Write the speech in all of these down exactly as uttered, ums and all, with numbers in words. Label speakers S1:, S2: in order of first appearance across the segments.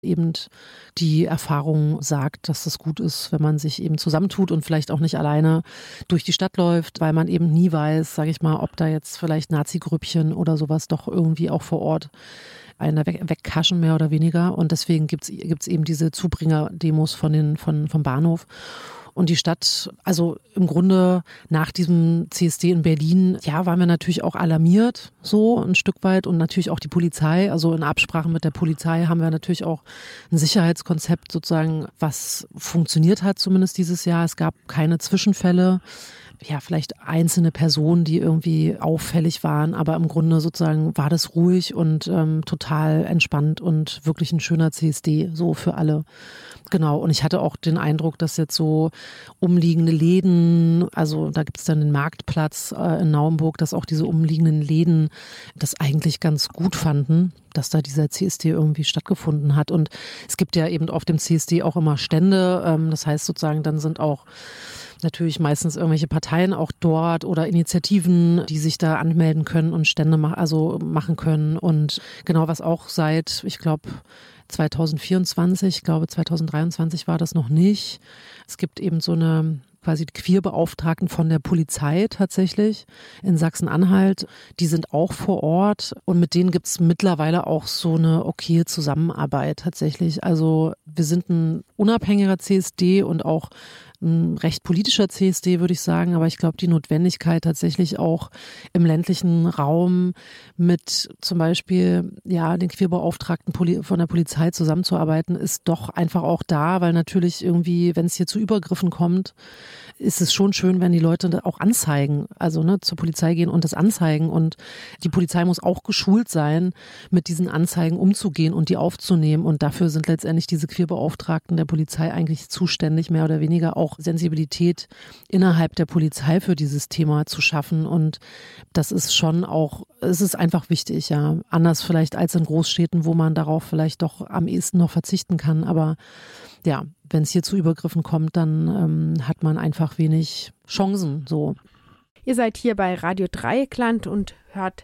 S1: eben die Erfahrung sagt, dass es gut ist, wenn man sich eben zusammentut und vielleicht auch nicht alleine durch die Stadt läuft, weil man eben nie weiß, sage ich mal, ob da jetzt vielleicht Nazi-Grüppchen oder sowas doch irgendwie auch vor Ort eine weg, wegkaschen, mehr oder weniger. Und deswegen gibt's gibt's eben diese Zubringer-Demos von den, von, vom Bahnhof. Und die Stadt, also im Grunde nach diesem C S D in Berlin, ja, waren wir natürlich auch alarmiert, so ein Stück weit, und natürlich auch die Polizei. Also in Absprache mit der Polizei haben wir natürlich auch ein Sicherheitskonzept sozusagen, was funktioniert hat zumindest dieses Jahr. Es gab keine Zwischenfälle. Ja, vielleicht einzelne Personen, die irgendwie auffällig waren, aber im Grunde sozusagen war das ruhig und ähm, total entspannt und wirklich ein schöner C S D, so für alle. Genau, und ich hatte auch den Eindruck, dass jetzt so umliegende Läden, also da gibt es dann den Marktplatz äh, in Naumburg, dass auch diese umliegenden Läden das eigentlich ganz gut fanden, dass da dieser C S D irgendwie stattgefunden hat. Und es gibt ja eben auf dem C S D auch immer Stände, ähm, das heißt sozusagen, dann sind auch natürlich meistens irgendwelche Parteien auch dort oder Initiativen, die sich da anmelden können und Stände ma- also machen können. Und genau, was auch seit, ich glaube, zwanzig vierundzwanzig, ich glaube zwanzig dreiundzwanzig war das noch nicht. Es gibt eben so eine quasi Queerbeauftragten von der Polizei tatsächlich in Sachsen-Anhalt. Die sind auch vor Ort und mit denen gibt es mittlerweile auch so eine okaye Zusammenarbeit tatsächlich. Also wir sind ein unabhängiger C S D und auch ein recht politischer C S D, würde ich sagen, aber ich glaube, die Notwendigkeit tatsächlich auch im ländlichen Raum mit zum Beispiel ja den Queerbeauftragten von der Polizei zusammenzuarbeiten, ist doch einfach auch da, weil natürlich irgendwie, wenn es hier zu Übergriffen kommt, ist es schon schön, wenn die Leute auch anzeigen, also ne, zur Polizei gehen und das anzeigen, und die Polizei muss auch geschult sein, mit diesen Anzeigen umzugehen und die aufzunehmen, und dafür sind letztendlich diese Queerbeauftragten der Polizei eigentlich zuständig, mehr oder weniger auch Sensibilität innerhalb der Polizei für dieses Thema zu schaffen, und das ist schon auch, es ist einfach wichtig, ja, anders vielleicht als in Großstädten, wo man darauf vielleicht doch am ehesten noch verzichten kann, aber ja, wenn es hier zu Übergriffen kommt, dann ähm, hat man einfach wenig Chancen, so.
S2: Ihr seid hier bei Radio Dreieckland und hört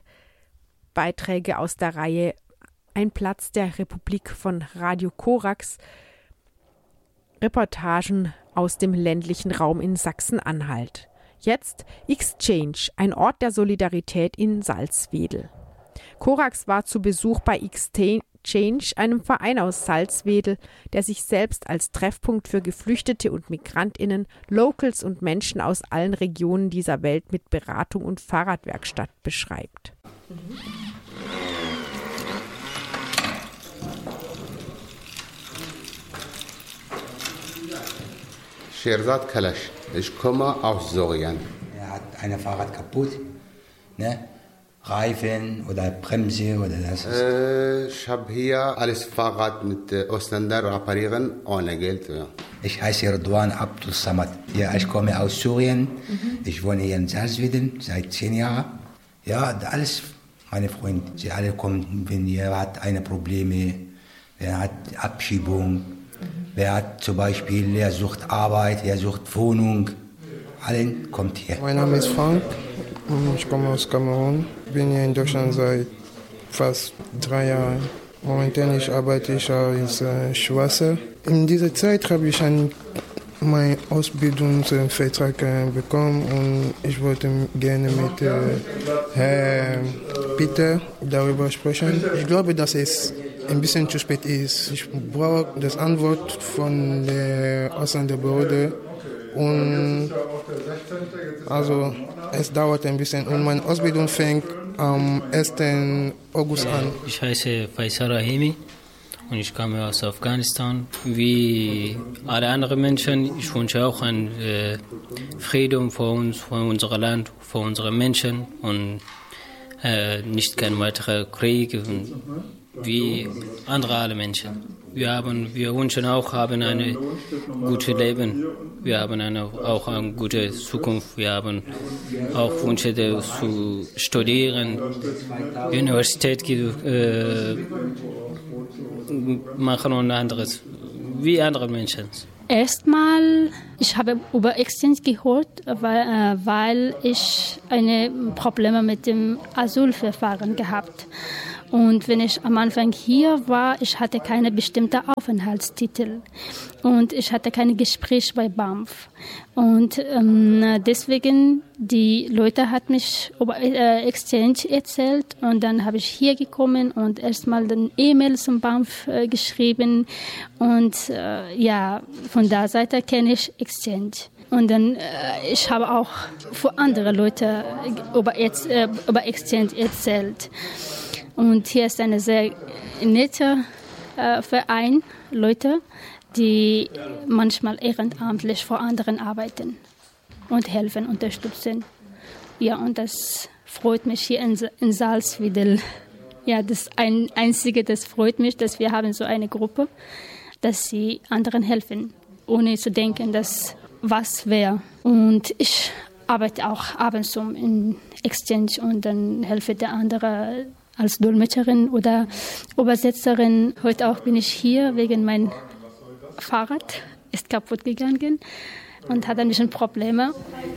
S2: Beiträge aus der Reihe Ein Platz der Republik von Radio Korax, Reportagen aus dem ländlichen Raum in Sachsen-Anhalt. Jetzt Exchange, ein Ort der Solidarität in Salzwedel. Korax war zu Besuch bei Exchange, einem Verein aus Salzwedel, der sich selbst als Treffpunkt für Geflüchtete und MigrantInnen, Locals und Menschen aus allen Regionen dieser Welt mit Beratung und Fahrradwerkstatt beschreibt. Mhm.
S3: Sherzad Kalash, ich komme aus Syrien.
S4: Er hat ein Fahrrad kaputt, ne? Reifen oder Bremse oder das.
S3: Äh, ich habe hier alles Fahrrad mit äh, Ausländer reparieren ohne Geld. Ja.
S4: Ich heiße Ridwan Abdul Samad. Ja, ich komme aus Syrien. Mhm. Ich wohne hier in Salzwedel seit zehn Jahren. Ja, alles meine Freunde. Sie alle kommen, wenn ihr hat eine Probleme, wer hat Abschiebung, mhm. wer hat zum Beispiel, er sucht Arbeit, er sucht Wohnung. Allen kommt hier.
S5: Mein Name ist Frank. Ich komme aus Kamerun, bin hier in Deutschland seit fast drei Jahren. Momentan ich arbeite ich als äh, Schwasser. In dieser Zeit habe ich einen, meinen Ausbildungsvertrag äh, bekommen und ich wollte gerne mit äh, Herrn Peter darüber sprechen. Ich glaube, dass es ein bisschen zu spät ist. Ich brauche das Antwort von der Ausländerbehörde. Und also es dauert ein bisschen und meine Ausbildung fängt am ersten August an.
S6: Ich heiße Faisal Rahimi und ich komme aus Afghanistan. Wie alle anderen Menschen, ich wünsche auch einen äh, Frieden für uns, für unser Land, für unsere Menschen und äh, nicht kein weiterer Krieg wie andere alle Menschen. Wir haben, wir wünschen auch haben ein gutes Leben. Wir haben eine, auch eine gute Zukunft. Wir haben auch Wünsche zu studieren, Universität äh, machen und anderes, wie andere Menschen.
S7: Erstmal, ich habe über Exchange gehört, weil, äh, weil ich eine Probleme mit dem Asylverfahren gehabt. Und wenn ich am Anfang hier war, ich hatte keine bestimmte Aufenthaltstitel und ich hatte kein Gespräch bei B A M F. Und ähm, deswegen, die Leute hat mich über äh, Exchange erzählt und dann habe ich hier gekommen und erstmal dann E-Mail zum B A M F äh, geschrieben und äh, ja, von der Seite kenne ich Exchange. Und dann, äh, ich habe auch für andere Leute über, äh, über Exchange erzählt. Und hier ist ein sehr netter äh, Verein, Leute, die manchmal ehrenamtlich für anderen arbeiten und helfen, unterstützen. Ja, und das freut mich hier in, in Salzwedel. Ja, das ein, Einzige, das freut mich, dass wir haben so eine Gruppe, dass sie anderen helfen, ohne zu denken, dass was wäre. Und ich arbeite auch ab und zu in Exchange und dann helfe der andere als Dolmetscherin oder Übersetzerin. Heute auch bin ich hier wegen mein Fahrrad ist kaputt gegangen und hat ein bisschen Probleme.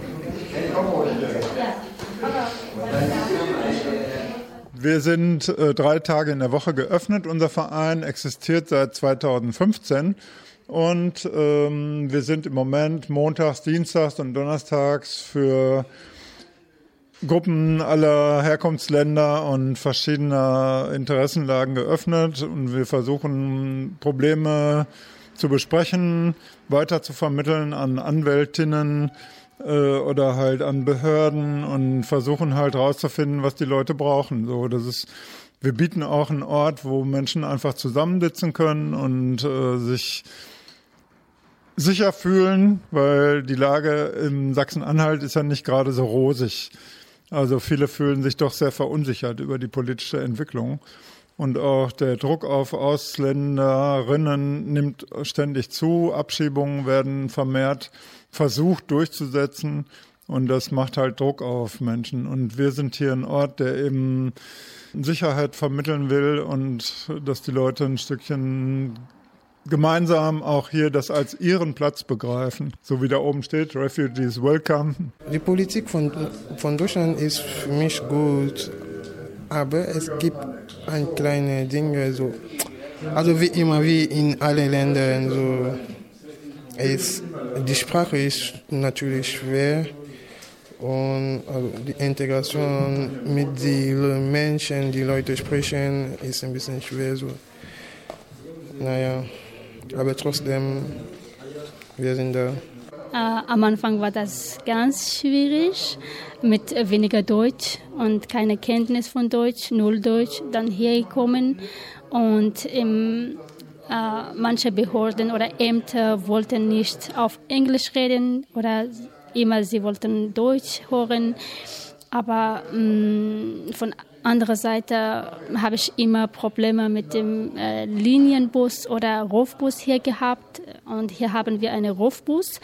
S8: Wir sind äh, drei Tage in der Woche geöffnet. Unser Verein existiert seit zweitausendfünfzehn. Und ähm, wir sind im Moment montags, dienstags und donnerstags für Gruppen aller Herkunftsländer und verschiedener Interessenlagen geöffnet. Und wir versuchen, Probleme zu besprechen, weiter zu vermitteln an Anwältinnen äh, oder halt an Behörden und versuchen halt rauszufinden, was die Leute brauchen. So, das ist, wir bieten auch einen Ort, wo Menschen einfach zusammensitzen können und äh, sich sicher fühlen, weil die Lage im Sachsen-Anhalt ist ja nicht gerade so rosig. Also viele fühlen sich doch sehr verunsichert über die politische Entwicklung. Und auch der Druck auf Ausländerinnen nimmt ständig zu. Abschiebungen werden vermehrt versucht durchzusetzen. Und das macht halt Druck auf Menschen. Und wir sind hier ein Ort, der eben Sicherheit vermitteln will und dass die Leute ein Stückchen gemeinsam auch hier das als ihren Platz begreifen. So wie da oben steht, Refugees welcome.
S5: Die Politik von, von Deutschland ist für mich gut, aber es gibt ein kleine Dinge, so, also wie immer, wie in allen Ländern, so, es, die Sprache ist natürlich schwer und also die Integration mit den Menschen, die Leute sprechen, ist ein bisschen schwer, so. Naja. Aber trotzdem, wir sind da.
S7: Äh, am Anfang war das ganz schwierig mit weniger Deutsch und keine Kenntnis von Deutsch, null Deutsch, dann hier gekommen. Und im, äh, manche Behörden oder Ämter wollten nicht auf Englisch reden oder immer sie wollten Deutsch hören. Aber mh, von anderer Seite habe ich immer Probleme mit dem äh, Linienbus oder Rufbus hier gehabt. Und hier haben wir einen Rufbus.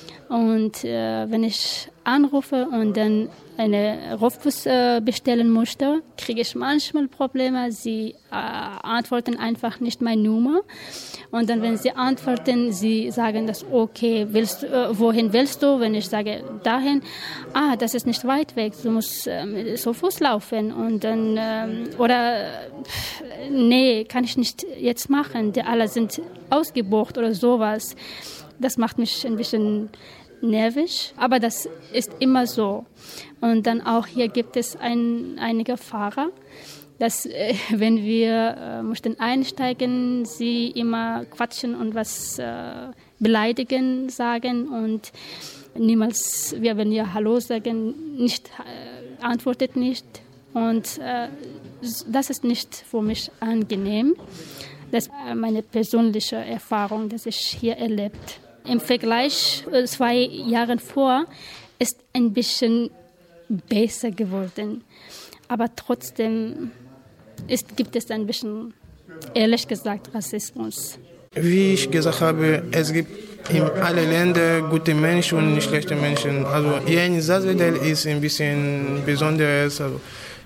S7: Und äh, wenn ich anrufe und dann einen Rufbus äh, bestellen möchte, kriege ich manchmal Probleme. Sie äh, antworten einfach nicht meine Nummer. Und dann, wenn sie antworten, sie sagen das, okay, willst, äh, wohin willst du? Wenn ich sage, dahin, ah, das ist nicht weit weg, du musst äh, so Fuß laufen. Und dann, äh, oder, pff, nee, kann ich nicht jetzt machen, die alle sind ausgebucht oder sowas. Das macht mich ein bisschen nervig, aber das ist immer so. Und dann auch hier gibt es ein, einige Fahrer, dass äh, wenn wir äh, möchten einsteigen, sie immer quatschen und was äh, beleidigen sagen und niemals, wir wenn wir Hallo sagen, nicht äh, antwortet nicht. Und äh, das ist nicht für mich angenehm. Das ist meine persönliche Erfahrung, dass ich hier erlebt. Im Vergleich äh, zwei Jahren vor ist ein bisschen besser geworden. Aber trotzdem ist, gibt es ein bisschen, ehrlich gesagt, Rassismus.
S5: Wie ich gesagt habe, es gibt in allen Ländern gute Menschen und schlechte Menschen. Also hier in Salzwedel ist ein bisschen besonderes. Also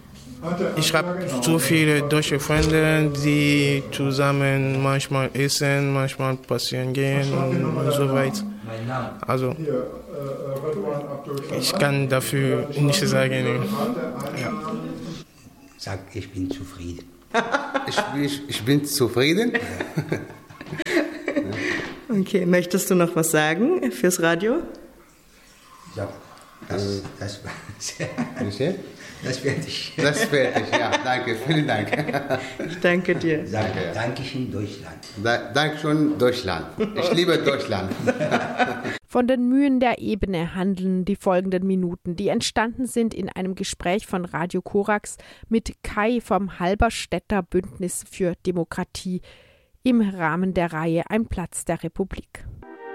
S5: ich habe so viele deutsche Freunde, die zusammen manchmal essen, manchmal spazieren gehen und, und so weiter. Also ich kann dafür nicht sagen. Ja.
S4: Sag, ich bin zufrieden.
S3: ich, ich, ich bin zufrieden.
S9: Okay, möchtest du noch was sagen fürs Radio?
S4: Ja, das, das, das, das werde ich.
S3: Das werde ich, ja, danke, vielen Dank.
S9: Ich danke dir.
S4: Danke, Dankeschön, Deutschland.
S3: Da, Dankeschön, Deutschland. Ich liebe Deutschland.
S2: Von den Mühen der Ebene handeln die folgenden Minuten, die entstanden sind in einem Gespräch von Radio Korax mit Kai vom Halberstädter Bündnis für Demokratie im Rahmen der Reihe Ein Platz der Republik.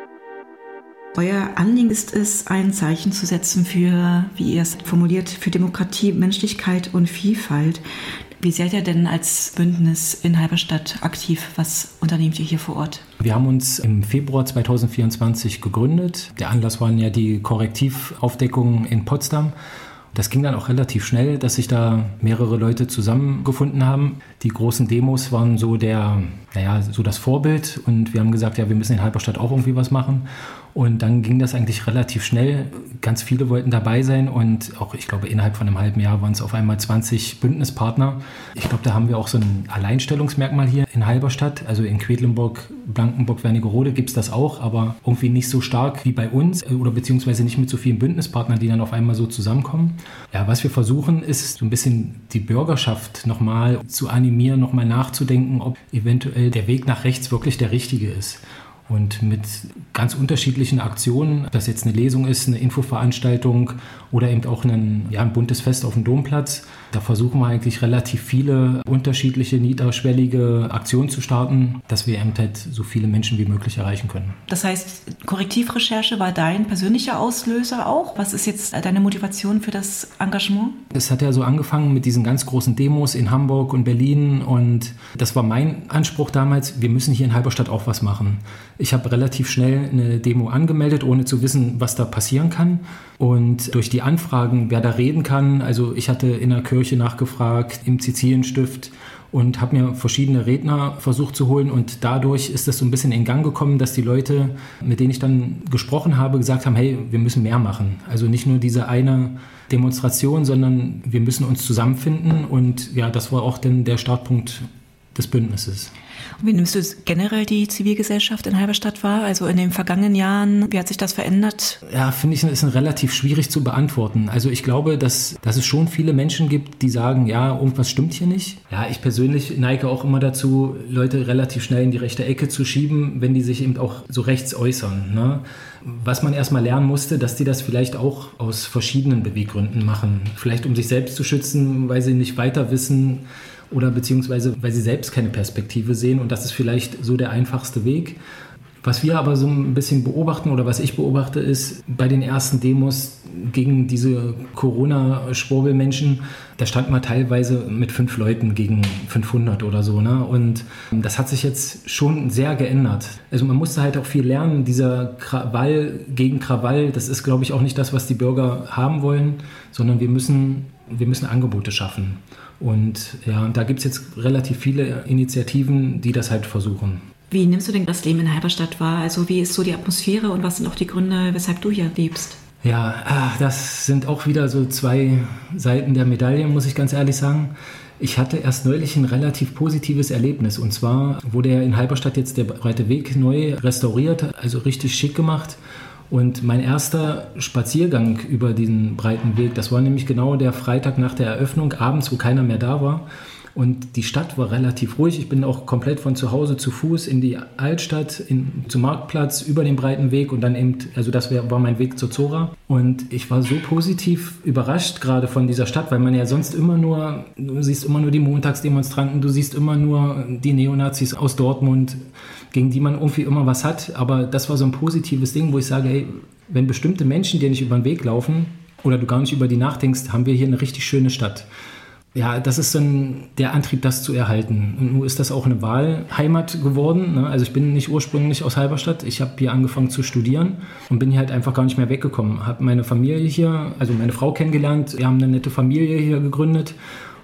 S10: Euer Anliegen ist es, ein Zeichen zu setzen für, wie ihr es formuliert, für Demokratie, Menschlichkeit und Vielfalt. Wie seid ihr denn als Bündnis in Halberstadt aktiv? Was unternehmt ihr hier vor Ort?
S11: Wir haben uns im Februar zweitausendvierundzwanzig gegründet. Der Anlass waren ja die Korrektivaufdeckungen in Potsdam. Das ging dann auch relativ schnell, dass sich da mehrere Leute zusammengefunden haben. Die großen Demos waren so der, naja, so das Vorbild und wir haben gesagt, ja, wir müssen in Halberstadt auch irgendwie was machen. Und dann ging das eigentlich relativ schnell. Ganz viele wollten dabei sein und auch, ich glaube, innerhalb von einem halben Jahr waren es auf einmal zwanzig Bündnispartner. Ich glaube, da haben wir auch so ein Alleinstellungsmerkmal hier in Halberstadt. Also in Quedlinburg, Blankenburg, Wernigerode gibt es das auch, aber irgendwie nicht so stark wie bei uns oder beziehungsweise nicht mit so vielen Bündnispartnern, die dann auf einmal so zusammenkommen. Ja, was wir versuchen, ist so ein bisschen die Bürgerschaft nochmal zu animieren, nochmal nachzudenken, ob eventuell der Weg nach rechts wirklich der richtige ist. Und mit ganz unterschiedlichen Aktionen, ob das jetzt eine Lesung ist, eine Infoveranstaltung oder eben auch ein, ja, ein buntes Fest auf dem Domplatz, da versuchen wir eigentlich relativ viele unterschiedliche, niederschwellige Aktionen zu starten, dass wir eben halt so viele Menschen wie möglich erreichen können.
S10: Das heißt, Korrektivrecherche war dein persönlicher Auslöser auch? Was ist jetzt deine Motivation für das Engagement?
S11: Es hat ja so angefangen mit diesen ganz großen Demos in Hamburg und Berlin und das war mein Anspruch damals, wir müssen hier in Halberstadt auch was machen. Ich habe relativ schnell eine Demo angemeldet, ohne zu wissen, was da passieren kann. Und durch die Anfragen, wer da reden kann, also ich hatte in der Kirche nachgefragt, im Sizilienstift und habe mir verschiedene Redner versucht zu holen. Und dadurch ist das so ein bisschen in Gang gekommen, dass die Leute, mit denen ich dann gesprochen habe, gesagt haben, hey, wir müssen mehr machen. Also nicht nur diese eine Demonstration, sondern wir müssen uns zusammenfinden. Und ja, das war auch dann der Startpunkt des Bündnisses.
S10: Wie nimmst du generell die Zivilgesellschaft in Halberstadt wahr? Also in den vergangenen Jahren, wie hat sich das verändert?
S11: Ja, finde ich, ist relativ schwierig zu beantworten. Also ich glaube, dass, dass es schon viele Menschen gibt, die sagen, ja, irgendwas stimmt hier nicht. Ja, ich persönlich neige auch immer dazu, Leute relativ schnell in die rechte Ecke zu schieben, wenn die sich eben auch so rechts äußern, ne? Was man erstmal lernen musste, dass die das vielleicht auch aus verschiedenen Beweggründen machen. Vielleicht um sich selbst zu schützen, weil sie nicht weiter wissen, oder beziehungsweise weil sie selbst keine Perspektive sehen und das ist vielleicht so der einfachste Weg. Was wir aber so ein bisschen beobachten oder was ich beobachte ist, bei den ersten Demos gegen diese Corona-Schwurbelmenschen, da stand man teilweise mit fünf Leuten gegen fünfhundert oder so, ne? Und das hat sich jetzt schon sehr geändert. Also man musste halt auch viel lernen, dieser Krawall gegen Krawall, das ist, glaube ich, auch nicht das, was die Bürger haben wollen, sondern wir müssen, wir müssen Angebote schaffen. Und ja, da gibt es jetzt relativ viele Initiativen, die das halt versuchen.
S10: Wie nimmst du denn das Leben in Halberstadt wahr? Also wie ist so die Atmosphäre und was sind auch die Gründe, weshalb du hier lebst?
S11: Ja, das sind auch wieder so zwei Seiten der Medaille, muss ich ganz ehrlich sagen. Ich hatte erst neulich ein relativ positives Erlebnis. Und zwar wurde ja in Halberstadt jetzt der Breite Weg neu restauriert, also richtig schick gemacht. Und mein erster Spaziergang über diesen breiten Weg, das war nämlich genau der Freitag nach der Eröffnung, abends, wo keiner mehr da war. Und die Stadt war relativ ruhig. Ich bin auch komplett von zu Hause zu Fuß in die Altstadt, in, zum Marktplatz, über den breiten Weg und dann eben, also das war mein Weg zur Zora. Und ich war so positiv überrascht gerade von dieser Stadt, weil man ja sonst immer nur, du siehst immer nur die Montagsdemonstranten, du siehst immer nur die Neonazis aus Dortmund, gegen die man irgendwie immer was hat. Aber das war so ein positives Ding, wo ich sage, hey, wenn bestimmte Menschen dir nicht über den Weg laufen oder du gar nicht über die nachdenkst, haben wir hier eine richtig schöne Stadt. Ja, das ist dann der Antrieb, das zu erhalten. Und nun ist das auch eine Wahlheimat geworden, ne? Also ich bin nicht ursprünglich aus Halberstadt. Ich habe hier angefangen zu studieren und bin hier halt einfach gar nicht mehr weggekommen. Habe meine Familie hier, also meine Frau kennengelernt. Wir haben eine nette Familie hier gegründet.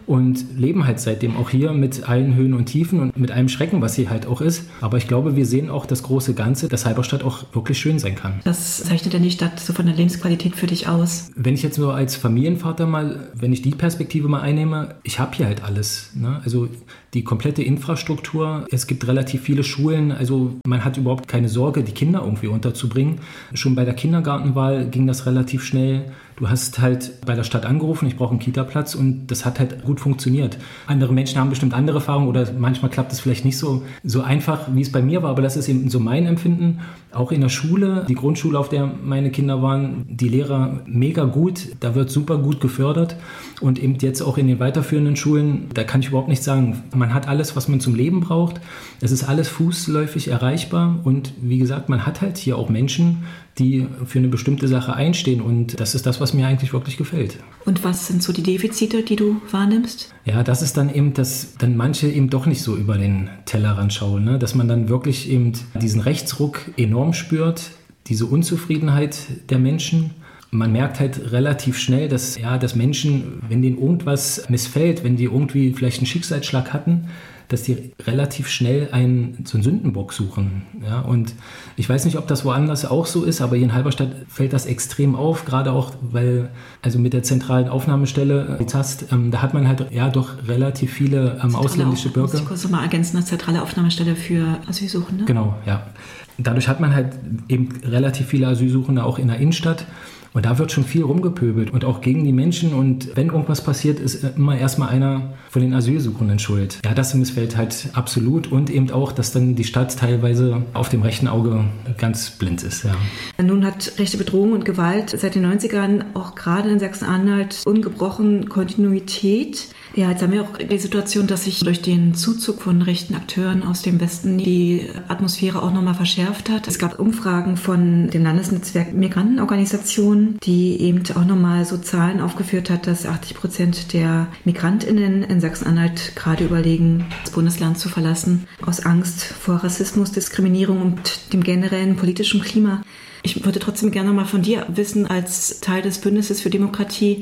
S11: und leben halt seitdem auch hier mit allen Höhen und Tiefen und mit allem Schrecken, was hier halt auch ist. Aber ich glaube, wir sehen auch das große Ganze, dass Halberstadt auch wirklich schön sein kann.
S10: Was zeichnet denn die Stadt so von der Lebensqualität für dich aus?
S11: Wenn ich jetzt nur als Familienvater mal, wenn ich die Perspektive mal einnehme, ich habe hier halt alles. Ne? Also die komplette Infrastruktur, es gibt relativ viele Schulen, also man hat überhaupt keine Sorge, die Kinder irgendwie unterzubringen. Schon bei der Kindergartenwahl ging das relativ schnell. Du hast halt bei der Stadt angerufen, ich brauche einen Kita-Platz und das hat halt gut funktioniert. Andere Menschen haben bestimmt andere Erfahrungen oder manchmal klappt es vielleicht nicht so, so einfach, wie es bei mir war, aber das ist eben so mein Empfinden. Auch in der Schule, die Grundschule, auf der meine Kinder waren, die Lehrer mega gut, da wird super gut gefördert und eben jetzt auch in den weiterführenden Schulen, da kann ich überhaupt nicht sagen, man hat alles, was man zum Leben braucht. Es ist alles fußläufig erreichbar und wie gesagt, man hat halt hier auch Menschen, die für eine bestimmte Sache einstehen und das ist das, was mir eigentlich wirklich gefällt.
S10: Und was sind so die Defizite, die du wahrnimmst?
S11: Ja, das ist dann eben, dass dann manche eben doch nicht so über den Tellerrand schauen, ne? Dass man dann wirklich eben diesen Rechtsruck enorm spürt, diese Unzufriedenheit der Menschen. Man merkt halt relativ schnell, dass, ja, dass Menschen, wenn denen irgendwas missfällt, wenn die irgendwie vielleicht einen Schicksalsschlag hatten, dass die relativ schnell einen, so einen Sündenbock suchen. Ja, und ich weiß nicht, ob das woanders auch so ist, aber hier in Halberstadt fällt das extrem auf, gerade auch, weil also mit der zentralen Aufnahmestelle, die Z A S T, ähm, da hat man halt ja doch relativ viele ähm, ausländische Bürger.
S10: Muss ich kurz mal ergänzen, eine zentrale Aufnahmestelle für Asylsuchende.
S11: Genau, ja. Dadurch hat man halt eben relativ viele Asylsuchende auch in der Innenstadt. Und da wird schon viel rumgepöbelt und auch gegen die Menschen. Und wenn irgendwas passiert, ist immer erstmal einer von den Asylsuchenden schuld. Ja, das missfällt halt absolut. Und eben auch, dass dann die Stadt teilweise auf dem rechten Auge ganz blind ist. Ja.
S10: Nun hat rechte Bedrohung und Gewalt seit den neunzigern auch gerade in Sachsen-Anhalt ungebrochen Kontinuität. Ja, jetzt haben wir auch die Situation, dass sich durch den Zuzug von rechten Akteuren aus dem Westen die Atmosphäre auch nochmal verschärft hat. Es gab Umfragen von dem Landesnetzwerk Migrantenorganisationen, die eben auch nochmal so Zahlen aufgeführt hat, dass achtzig Prozent der MigrantInnen in Sachsen-Anhalt gerade überlegen, das Bundesland zu verlassen, aus Angst vor Rassismus, Diskriminierung und dem generellen politischen Klima. Ich würde trotzdem gerne mal von dir wissen, als Teil des Bündnisses für Demokratie,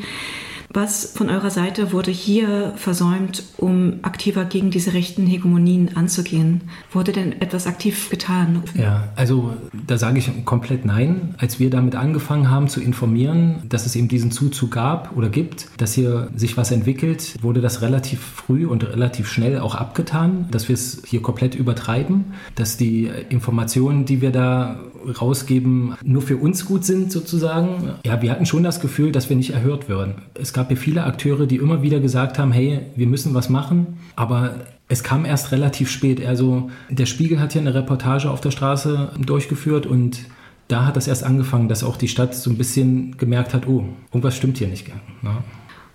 S10: was von eurer Seite wurde hier versäumt, um aktiver gegen diese rechten Hegemonien anzugehen? Wurde denn etwas aktiv getan?
S11: Ja, also da sage ich komplett nein. Als wir damit angefangen haben zu informieren, dass es eben diesen Zuzug gab oder gibt, dass hier sich was entwickelt, wurde das relativ früh und relativ schnell auch abgetan, dass wir es hier komplett übertreiben, dass die Informationen, die wir da rausgeben, nur für uns gut sind sozusagen. Ja, wir hatten schon das Gefühl, dass wir nicht erhört würden. Es gab hier viele Akteure, die immer wieder gesagt haben, hey, wir müssen was machen, aber es kam erst relativ spät. Also der Spiegel hat hier eine Reportage auf der Straße durchgeführt und da hat das erst angefangen, dass auch die Stadt so ein bisschen gemerkt hat, oh, irgendwas stimmt hier nicht. Ja.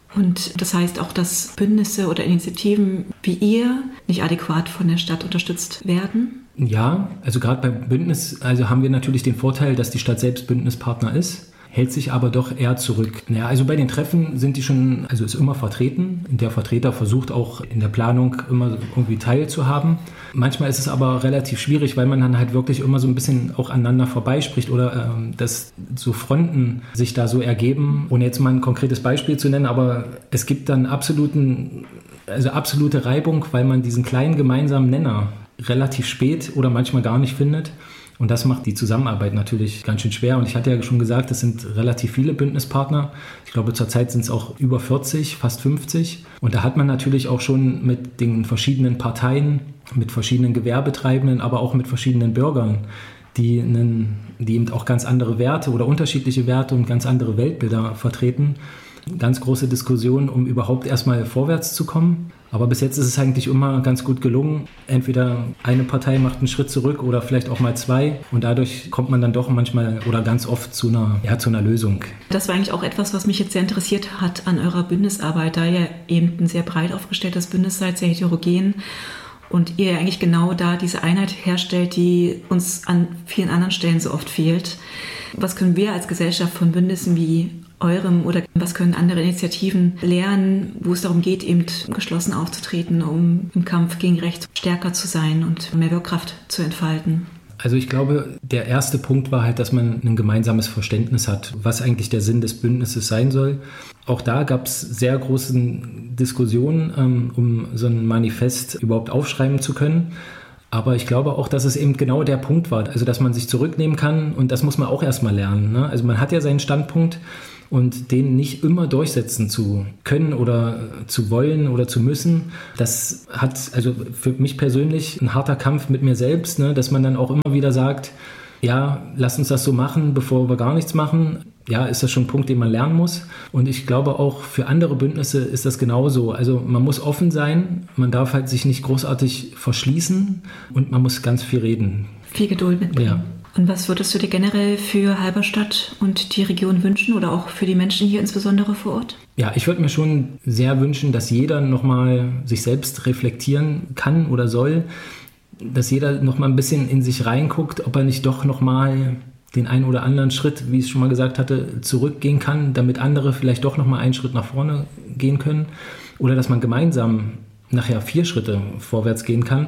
S10: Und das heißt auch, dass Bündnisse oder Initiativen wie ihr nicht adäquat von der Stadt unterstützt werden?
S11: Ja, also gerade beim Bündnis, also haben wir natürlich den Vorteil, dass die Stadt selbst Bündnispartner ist, hält sich aber doch eher zurück. Ja, also bei den Treffen sind die schon, also ist immer vertreten. Der Vertreter versucht auch in der Planung immer irgendwie teilzuhaben. Manchmal ist es aber relativ schwierig, weil man dann halt wirklich immer so ein bisschen auch aneinander vorbeispricht oder ähm, dass so Fronten sich da so ergeben. Ohne jetzt mal ein konkretes Beispiel zu nennen, aber es gibt dann absoluten, also absolute Reibung, weil man diesen kleinen gemeinsamen Nenner relativ spät oder manchmal gar nicht findet. Und das macht die Zusammenarbeit natürlich ganz schön schwer. Und ich hatte ja schon gesagt, es sind relativ viele Bündnispartner. Ich glaube, zurzeit sind es auch über vierzig, fast fünfzig. Und da hat man natürlich auch schon mit den verschiedenen Parteien, mit verschiedenen Gewerbetreibenden, aber auch mit verschiedenen Bürgern, die, einen, die eben auch ganz andere Werte oder unterschiedliche Werte und ganz andere Weltbilder vertreten. Ganz große Diskussion, um überhaupt erstmal vorwärts zu kommen. Aber bis jetzt ist es eigentlich immer ganz gut gelungen. Entweder eine Partei macht einen Schritt zurück oder vielleicht auch mal zwei. Und dadurch kommt man dann doch manchmal oder ganz oft zu einer, ja, zu einer Lösung.
S10: Das war eigentlich auch etwas, was mich jetzt sehr interessiert hat an eurer Bündnisarbeit, da ihr eben ein sehr breit aufgestelltes Bündnis seid, sehr heterogen. Und ihr eigentlich genau da diese Einheit herstellt, die uns an vielen anderen Stellen so oft fehlt. Was können wir als Gesellschaft von Bündnissen wie eurem oder was können andere Initiativen lernen, wo es darum geht, eben geschlossen aufzutreten, um im Kampf gegen Recht stärker zu sein und mehr Wirkkraft zu entfalten?
S11: Also ich glaube, der erste Punkt war halt, dass man ein gemeinsames Verständnis hat, was eigentlich der Sinn des Bündnisses sein soll. Auch da gab es sehr große Diskussionen, ähm, um so ein Manifest überhaupt aufschreiben zu können. Aber ich glaube auch, dass es eben genau der Punkt war, also dass man sich zurücknehmen kann und das muss man auch erstmal lernen. Ne? Also man hat ja seinen Standpunkt und den nicht immer durchsetzen zu können oder zu wollen oder zu müssen, das hat also für mich persönlich ein harter Kampf mit mir selbst, ne? Dass man dann auch immer wieder sagt, ja, lass uns das so machen, bevor wir gar nichts machen. Ja, ist das schon ein Punkt, den man lernen muss. Und ich glaube auch für andere Bündnisse ist das genauso. Also man muss offen sein, man darf halt sich nicht großartig verschließen und man muss ganz viel reden.
S10: Viel Geduld mitbringen.
S11: Ja.
S10: Und was würdest du dir generell für Halberstadt und die Region wünschen oder auch für die Menschen hier insbesondere vor Ort?
S11: Ja, ich würde mir schon sehr wünschen, dass jeder nochmal sich selbst reflektieren kann oder soll, dass jeder nochmal ein bisschen in sich reinguckt, ob er nicht doch nochmal den einen oder anderen Schritt, wie ich es schon mal gesagt hatte, zurückgehen kann, damit andere vielleicht doch nochmal einen Schritt nach vorne gehen können oder dass man gemeinsam nachher vier Schritte vorwärts gehen kann.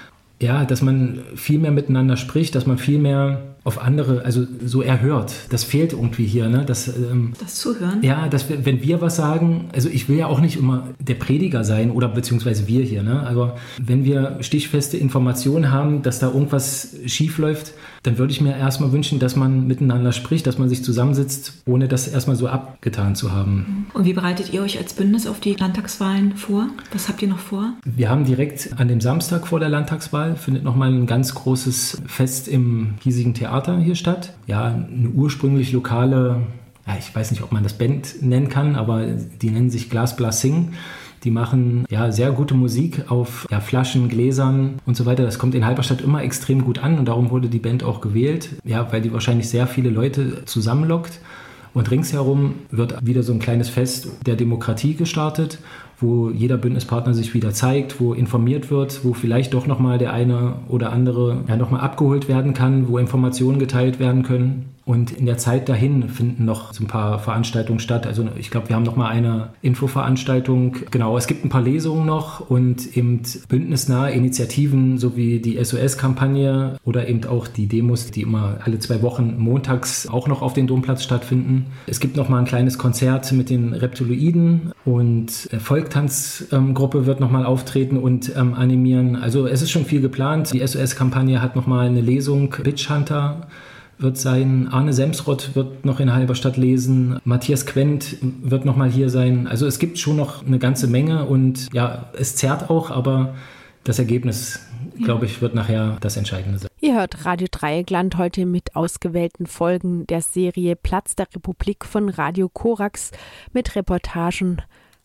S11: Ja, dass man viel mehr miteinander spricht, dass man viel mehr auf andere, also so erhört. Das fehlt irgendwie hier, ne? Das, ähm,
S10: das Zuhören?
S11: Ja, dass wir, wenn wir was sagen, also ich will ja auch nicht immer der Prediger sein oder beziehungsweise wir hier, ne? Aber wenn wir stichfeste Informationen haben, dass da irgendwas schief läuft, dann würde ich mir erstmal wünschen, dass man miteinander spricht, dass man sich zusammensitzt, ohne das erstmal so abgetan zu haben.
S10: Und wie bereitet ihr euch als Bündnis auf die Landtagswahlen vor? Was habt ihr noch vor?
S11: Wir haben direkt an dem Samstag vor der Landtagswahl findet nochmal ein ganz großes Fest im hiesigen Theater hier statt. Ja, eine ursprünglich lokale, ja, ich weiß nicht, ob man das Band nennen kann, aber die nennen sich Glas Blas Sing. Die machen ja sehr gute Musik auf ja, Flaschen, Gläsern und so weiter. Das kommt in Halberstadt immer extrem gut an und darum wurde die Band auch gewählt, ja, weil die wahrscheinlich sehr viele Leute zusammenlockt. Und ringsherum wird wieder so ein kleines Fest der Demokratie gestartet, wo jeder Bündnispartner sich wieder zeigt, wo informiert wird, wo vielleicht doch nochmal der eine oder andere ja, nochmal abgeholt werden kann, wo Informationen geteilt werden können. Und in der Zeit dahin finden noch so ein paar Veranstaltungen statt. Also ich glaube, wir haben noch mal eine Infoveranstaltung. Genau, es gibt ein paar Lesungen noch und eben bündnisnahe Initiativen sowie die S O S-Kampagne oder eben auch die Demos, die immer alle zwei Wochen montags auch noch auf dem Domplatz stattfinden. Es gibt noch mal ein kleines Konzert mit den Reptiloiden und Volktanzgruppe wird noch mal auftreten und ähm, animieren. Also es ist schon viel geplant. Die S O S-Kampagne hat noch mal eine Lesung, Bitch Hunter wird sein, Arne Semsrott wird noch in Halberstadt lesen, Matthias Quent wird noch mal hier sein. Also es gibt schon noch eine ganze Menge und ja, es zerrt auch, aber das Ergebnis, ja, glaube ich, wird nachher das Entscheidende sein.
S2: Ihr hört Radio Dreieckland heute mit ausgewählten Folgen der Serie Platz der Republik von Radio Korax mit Reportagen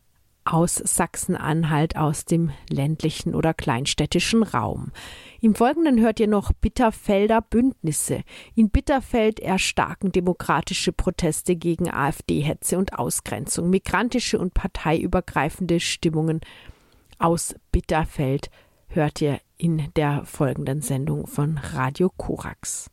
S2: aus Sachsen-Anhalt, aus dem ländlichen oder kleinstädtischen Raum. Im Folgenden hört ihr noch Bitterfelder Bündnisse. In Bitterfeld erstarken demokratische Proteste gegen AfD-Hetze und Ausgrenzung, migrantische und parteiübergreifende Stimmungen aus Bitterfeld hört ihr in der folgenden Sendung von Radio Korax.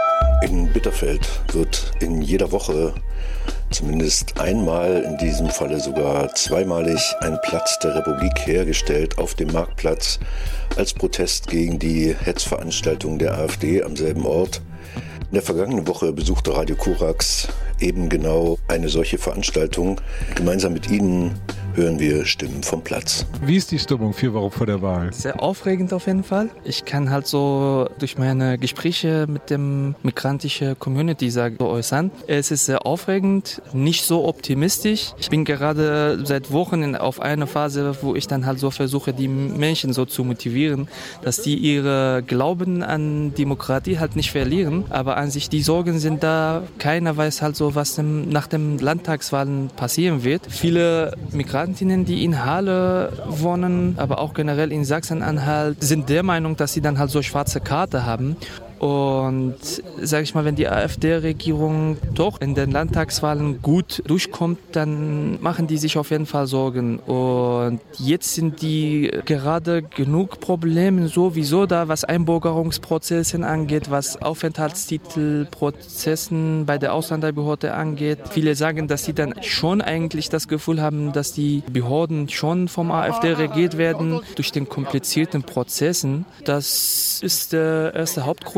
S12: In Bitterfeld wird in jeder Woche zumindest einmal, in diesem Falle sogar zweimalig, ein Platz der Republik hergestellt auf dem Marktplatz als Protest gegen die Hetzveranstaltung der AfD am selben Ort. In der vergangenen Woche besuchte Radio Korax eben genau eine solche Veranstaltung. Gemeinsam mit Ihnen hören wir Stimmen vom Platz.
S13: Wie ist die Stimmung vier Wochen vor der Wahl?
S14: Sehr aufregend auf jeden Fall. Ich kann halt so durch meine Gespräche mit dem migrantischen Community so äußern. Es ist sehr aufregend, nicht so optimistisch. Ich bin gerade seit Wochen in, auf einer Phase, wo ich dann halt so versuche, die Menschen so zu motivieren, dass die ihre Glauben an Demokratie halt nicht verlieren. Aber an sich, die Sorgen sind da. Keiner weiß halt so, was dem, nach den Landtagswahlen passieren wird. Viele Migrantinnen, die in Halle wohnen, aber auch generell in Sachsen-Anhalt, sind der Meinung, dass sie dann halt so schwarze Karte haben. Und sage ich mal, wenn die AfD-Regierung doch in den Landtagswahlen gut durchkommt, dann machen die sich auf jeden Fall Sorgen. Und jetzt sind die gerade genug Probleme sowieso da, was Einbürgerungsprozessen angeht, was Aufenthaltstitelprozessen bei der Ausländerbehörde angeht. Viele sagen, dass sie dann schon eigentlich das Gefühl haben, dass die Behörden schon vom AfD regiert werden durch den komplizierten Prozessen. Das ist der erste Hauptgrund.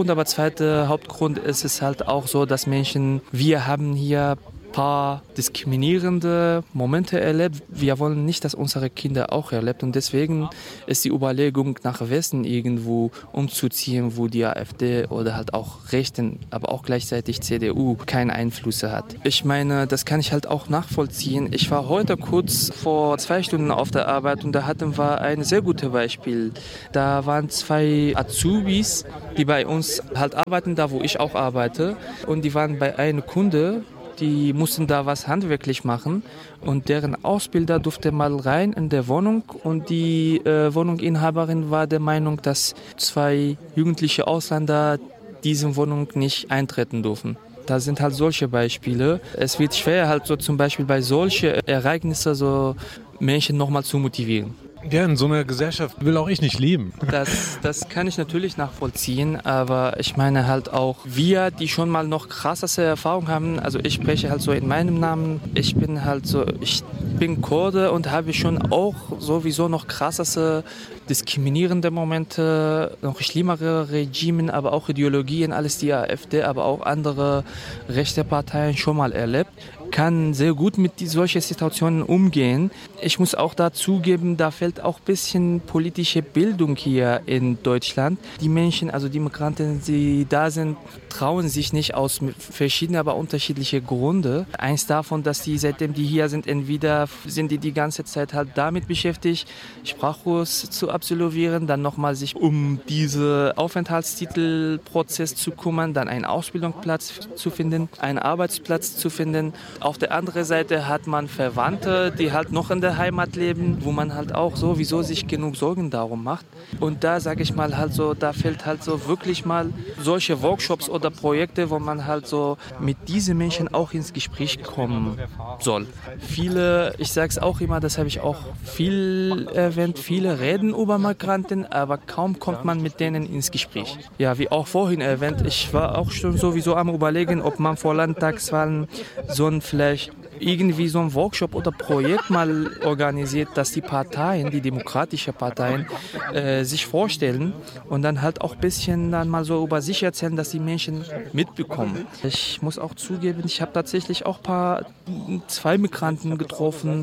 S14: Hauptgrund, aber zweiter Hauptgrund ist es halt auch so, dass Menschen, wir haben hier paar diskriminierende Momente erlebt. Wir wollen nicht, dass unsere Kinder auch erlebt und deswegen ist die Überlegung, nach Westen irgendwo umzuziehen, wo die AfD oder halt auch Rechten, aber auch gleichzeitig C D U keinen Einfluss hat. Ich meine, das kann ich halt auch nachvollziehen. Ich war heute kurz vor zwei Stunden auf der Arbeit und da hatten wir ein sehr gutes Beispiel. Da waren zwei Azubis, die bei uns halt arbeiten, da wo ich auch arbeite und die waren bei einem Kunde. Die mussten da was handwerklich machen und deren Ausbilder durfte mal rein in der Wohnung und die äh, Wohnungsinhaberin war der Meinung, dass zwei jugendliche Ausländer diese Wohnung nicht eintreten dürfen. Da sind halt solche Beispiele. Es wird schwer halt so zum Beispiel bei solchen Ereignissen so Menschen nochmal zu motivieren.
S13: Ja, in so einer Gesellschaft will auch ich nicht leben.
S14: Das, das kann ich natürlich nachvollziehen, aber ich meine halt auch wir, die schon mal noch krassere Erfahrungen haben, also ich spreche halt so in meinem Namen, ich bin halt so, ich bin Kurde und habe schon auch sowieso noch krassere diskriminierende Momente, noch schlimmere Regimen, aber auch Ideologien, alles die AfD, aber auch andere rechte Parteien schon mal erlebt. Kann sehr gut mit solchen Situationen umgehen. Ich muss auch dazugeben, da fehlt auch ein bisschen politische Bildung hier in Deutschland. Die Menschen, also die Migranten, die da sind, trauen sich nicht aus verschiedenen, aber unterschiedlichen Gründen. Eins davon, dass die, seitdem die hier sind, entweder sind die die ganze Zeit halt damit beschäftigt, Sprachkurs zu absolvieren, dann nochmal sich um diesen Aufenthaltstitelprozess zu kümmern, dann einen Ausbildungsplatz zu finden, einen Arbeitsplatz zu finden. Auf der anderen Seite hat man Verwandte, die halt noch in der Heimat leben, wo man halt auch sowieso sich genug Sorgen darum macht. Und da sage ich mal halt so, da fehlt halt so wirklich mal solche Workshops oder Projekte, wo man halt so mit diesen Menschen auch ins Gespräch kommen soll. Viele, ich sage es auch immer, das habe ich auch viel erwähnt, viele reden über Migranten, aber kaum kommt man mit denen ins Gespräch. Ja, wie auch vorhin erwähnt, ich war auch schon sowieso am Überlegen, ob man vor Landtagswahlen so ein vielleicht irgendwie so ein Workshop oder Projekt mal organisiert, dass die Parteien, die demokratischen Parteien, äh, sich vorstellen und dann halt auch ein bisschen dann mal so über sich erzählen, dass die Menschen mitbekommen. Ich muss auch zugeben, ich habe tatsächlich auch ein paar, zwei Migranten getroffen,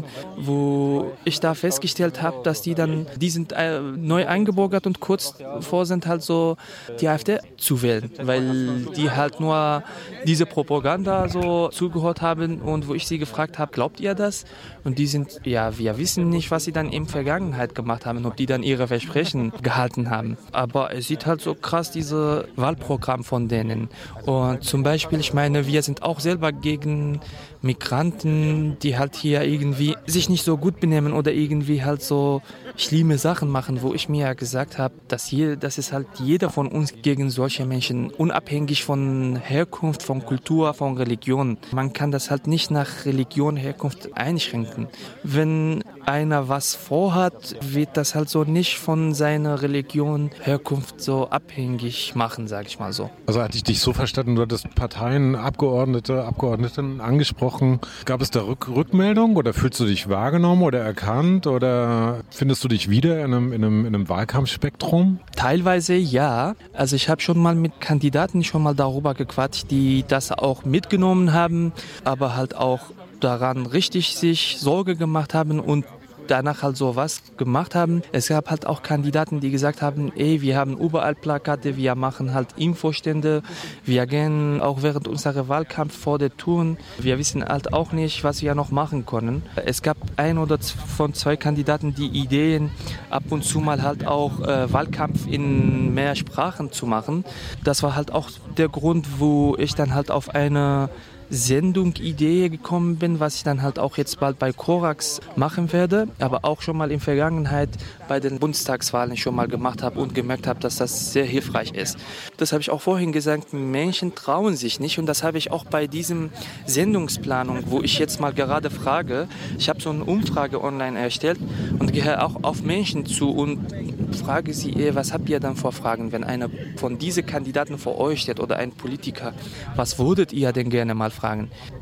S14: wo ich da festgestellt habe, dass die dann, die sind äh, neu eingebürgert und kurz vor sind halt so die AfD zu wählen, weil die halt nur diese Propaganda so zugehört haben und wo ich sie gefragt habe, glaubt ihr das? Und die sind, ja, wir wissen nicht, was sie dann in der Vergangenheit gemacht haben, ob die dann ihre Versprechen gehalten haben. Aber es sieht halt so krass, dieses Wahlprogramm von denen. Und zum Beispiel, ich meine, wir sind auch selber gegen Migranten, die halt hier irgendwie sich nicht so gut benehmen oder irgendwie halt so schlimme Sachen machen, wo ich mir ja gesagt habe, dass hier, das ist halt jeder von uns gegen solche Menschen, unabhängig von Herkunft, von Kultur, von Religion. Man kann das halt nicht nach Religion, Herkunft einschränken. Wenn einer was vorhat, wird das halt so nicht von seiner Religion, Herkunft so abhängig machen, sage ich mal so.
S13: Also hatte ich dich so verstanden, du hattest Parteien, Abgeordnete, Abgeordneten angesprochen. Gab es da Rück- Rückmeldung oder fühlst du dich wahrgenommen oder erkannt oder findest du dich wieder in einem, in einem, in einem Wahlkampfspektrum?
S14: Teilweise ja. Also ich habe schon mal mit Kandidaten schon mal darüber gequatscht, die das auch mitgenommen haben, aber halt auch daran richtig sich Sorge gemacht haben und danach halt so was gemacht haben. Es gab halt auch Kandidaten, die gesagt haben, ey, wir haben überall Plakate, wir machen halt Infostände, wir gehen auch während unserer Wahlkampf vor der Touren. Wir wissen halt auch nicht, was wir noch machen können. Es gab ein oder von zwei Kandidaten die Ideen, ab und zu mal halt auch äh, Wahlkampf in mehr Sprachen zu machen. Das war halt auch der Grund, wo ich dann halt auf eine Sendung, Idee gekommen bin, was ich dann halt auch jetzt bald bei Korax machen werde, aber auch schon mal in Vergangenheit bei den Bundestagswahlen schon mal gemacht habe und gemerkt habe, dass das sehr hilfreich ist. Das habe ich auch vorhin gesagt, Menschen trauen sich nicht und das habe ich auch bei diesem Sendungsplanung, wo ich jetzt mal gerade frage, ich habe so eine Umfrage online erstellt und gehe auch auf Menschen zu und frage sie, ey, was habt ihr dann vor Fragen, wenn einer von diesen Kandidaten vor euch steht oder ein Politiker, was würdet ihr denn gerne mal fragen?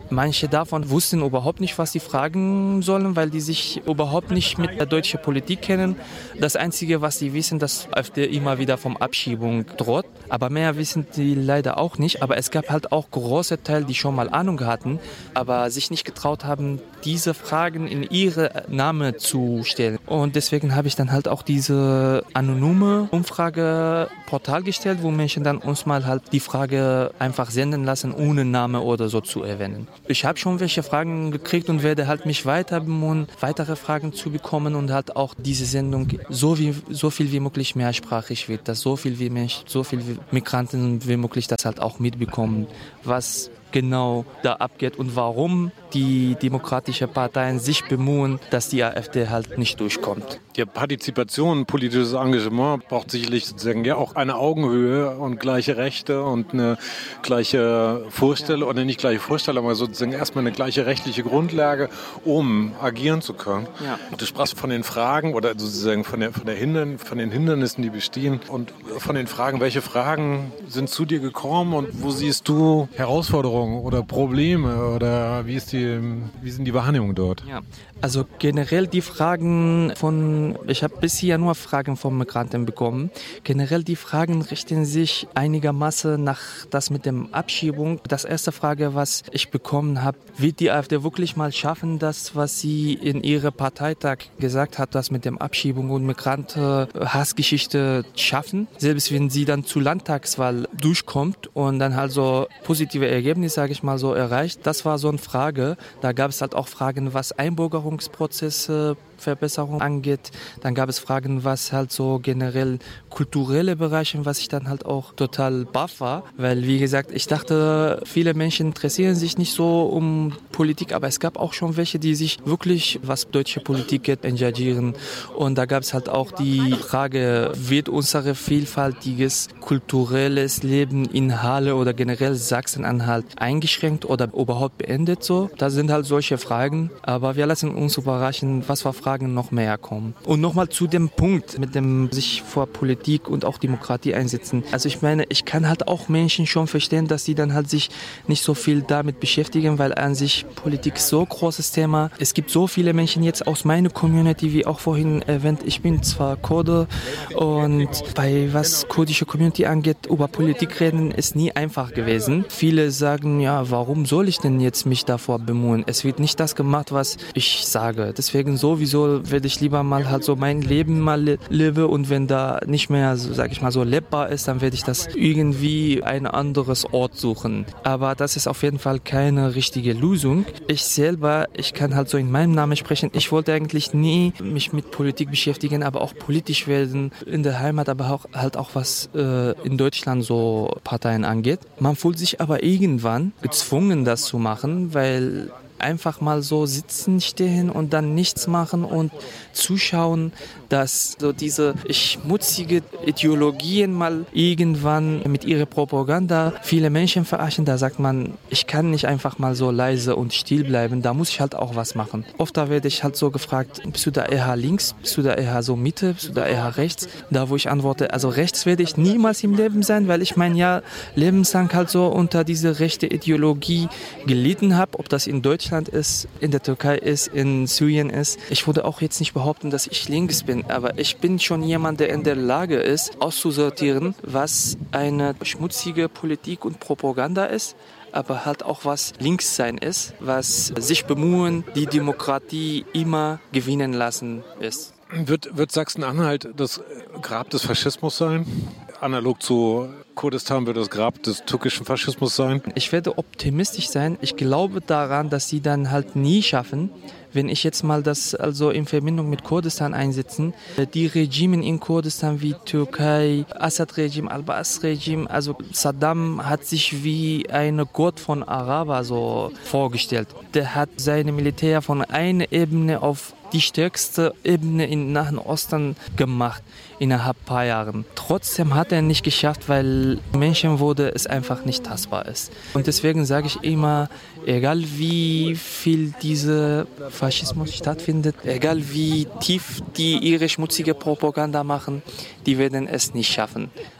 S14: Manche davon wussten überhaupt nicht, was sie fragen sollen, weil die sich überhaupt nicht mit der deutschen Politik kennen. Das Einzige, was sie wissen, dass AfD immer wieder vom Abschiebung droht. Aber mehr wissen die leider auch nicht. Aber es gab halt auch große Teile, die schon mal Ahnung hatten, aber sich nicht getraut haben, diese Fragen in ihre Namen zu stellen. Und deswegen habe ich dann halt auch diese anonyme Umfrageportal gestellt, wo Menschen dann uns mal halt die Frage einfach senden lassen, ohne Name oder so zu erwähnen. Ich habe schon welche Fragen gekriegt und werde halt mich weiter bemühen, weitere Fragen zu bekommen und halt auch diese Sendung so, wie, so viel wie möglich mehrsprachig wird, dass so viel wie Mensch, so viel wie Migranten wie möglich das halt auch mitbekommen, was genau da abgeht und warum die demokratischen Parteien sich bemühen, dass die AfD halt nicht durchkommt.
S13: Ja, Partizipation, politisches Engagement braucht sicherlich sozusagen ja auch eine Augenhöhe und gleiche Rechte und eine gleiche Vorstellung, oder nicht gleiche Vorstellung, aber sozusagen erstmal eine gleiche rechtliche Grundlage, um agieren zu können.
S14: Ja.
S13: Du sprachst von den Fragen oder sozusagen von, der, von, der Hindern, von den Hindernissen, die bestehen und von den Fragen, welche Fragen sind zu dir gekommen und wo siehst du Herausforderungen oder Probleme oder wie ist die, wie sind die Wahrnehmungen dort?
S14: Ja, also generell die Fragen von, ich habe bisher nur Fragen von Migranten bekommen. Generell die Fragen richten sich einigermaßen nach das mit dem Abschiebung. Das erste Frage, was ich bekommen habe, wird die AfD wirklich mal schaffen, das, was sie in ihrer Parteitag gesagt hat, das mit dem Abschiebung und Migranten Hassgeschichte schaffen, selbst wenn sie dann zur Landtagswahl durchkommt und dann halt so positive Ergebnisse, sage ich mal so, erreicht. Das war so eine Frage. Da gab es halt auch Fragen, was Einbürgerungsprozesse, Verbesserung angeht. Dann gab es Fragen, was halt so generell kulturelle Bereiche, was ich dann halt auch total baff war, weil wie gesagt, ich dachte, viele Menschen interessieren sich nicht so um Politik, aber es gab auch schon welche, die sich wirklich, was deutsche Politik geht, engagieren. Und da gab es halt auch die Frage, wird unser vielfältiges kulturelles Leben in Halle oder generell Sachsen-Anhalt eingeschränkt oder überhaupt beendet so? Das sind halt solche Fragen, aber wir lassen uns überraschen, was für Fragen noch mehr kommen. Und nochmal zu dem Punkt, mit dem sich vor Politik und auch Demokratie einsetzen. Also ich meine, ich kann halt auch Menschen schon verstehen, dass sie dann halt sich nicht so viel damit beschäftigen, weil an sich Politik so ein großes Thema. Es gibt so viele Menschen jetzt aus meiner Community, wie auch vorhin erwähnt, ich bin zwar Kurde und bei was kurdische Community angeht, über Politik reden ist nie einfach gewesen. Viele sagen, ja, warum soll ich denn jetzt mich davor bemühen? Es wird nicht das gemacht, was ich sage. Deswegen sowieso werde ich lieber mal halt so mein Leben mal le- lebe und wenn da nicht mehr, so, sag ich mal, so lebbar ist, dann werde ich das irgendwie ein anderes Ort suchen. Aber das ist auf jeden Fall keine richtige Lösung. Ich selber, ich kann halt so in meinem Namen sprechen, ich wollte eigentlich nie mich mit Politik beschäftigen, aber auch politisch werden in der Heimat, aber auch halt auch was äh, in Deutschland so Parteien angeht. Man fühlt sich aber irgendwann gezwungen, das zu machen, weil einfach mal so sitzen, stehen und dann nichts machen und zuschauen, dass so diese schmutzige Ideologien mal irgendwann mit ihrer Propaganda viele Menschen verarschen. Da sagt man, ich kann nicht einfach mal so leise und still bleiben, da muss ich halt auch was machen. Oft da werde ich halt so gefragt, bist du da eher links, bist du da eher so Mitte, bist du da eher rechts? Da wo ich antworte, also rechts werde ich niemals im Leben sein, weil ich mein Jahr lebenslang halt so unter diese rechte Ideologie gelitten habe, ob das in Deutschland ist, in der Türkei ist, in Syrien ist. Ich würde auch jetzt nicht behaupten, dass ich links bin, aber ich bin schon jemand, der in der Lage ist, auszusortieren, was eine schmutzige Politik und Propaganda ist, aber halt auch was links sein ist, was sich bemühen, die Demokratie immer gewinnen lassen ist.
S13: Wird, wird Sachsen-Anhalt das Grab des Faschismus sein? Analog zu Kurdistan wird das Grab des türkischen Faschismus sein?
S14: Ich werde optimistisch sein. Ich glaube daran, dass sie dann halt nie schaffen, wenn ich jetzt mal das also in Verbindung mit Kurdistan einsetzen, die Regimen in Kurdistan wie Türkei, Assad-Regime, Al-Baas-Regime, also Saddam hat sich wie eine Gott von Araber so vorgestellt. Der hat seine Militär von einer Ebene auf die stärkste Ebene im Nahen Osten gemacht innerhalb ein paar Jahren. Trotzdem hat er nicht geschafft, weil Menschenwürde es einfach nicht tastbar ist. Und deswegen sage ich immer, egal wie viel dieser Faschismus stattfindet, egal wie tief die ihre schmutzige Propaganda machen, die werden es nicht schaffen.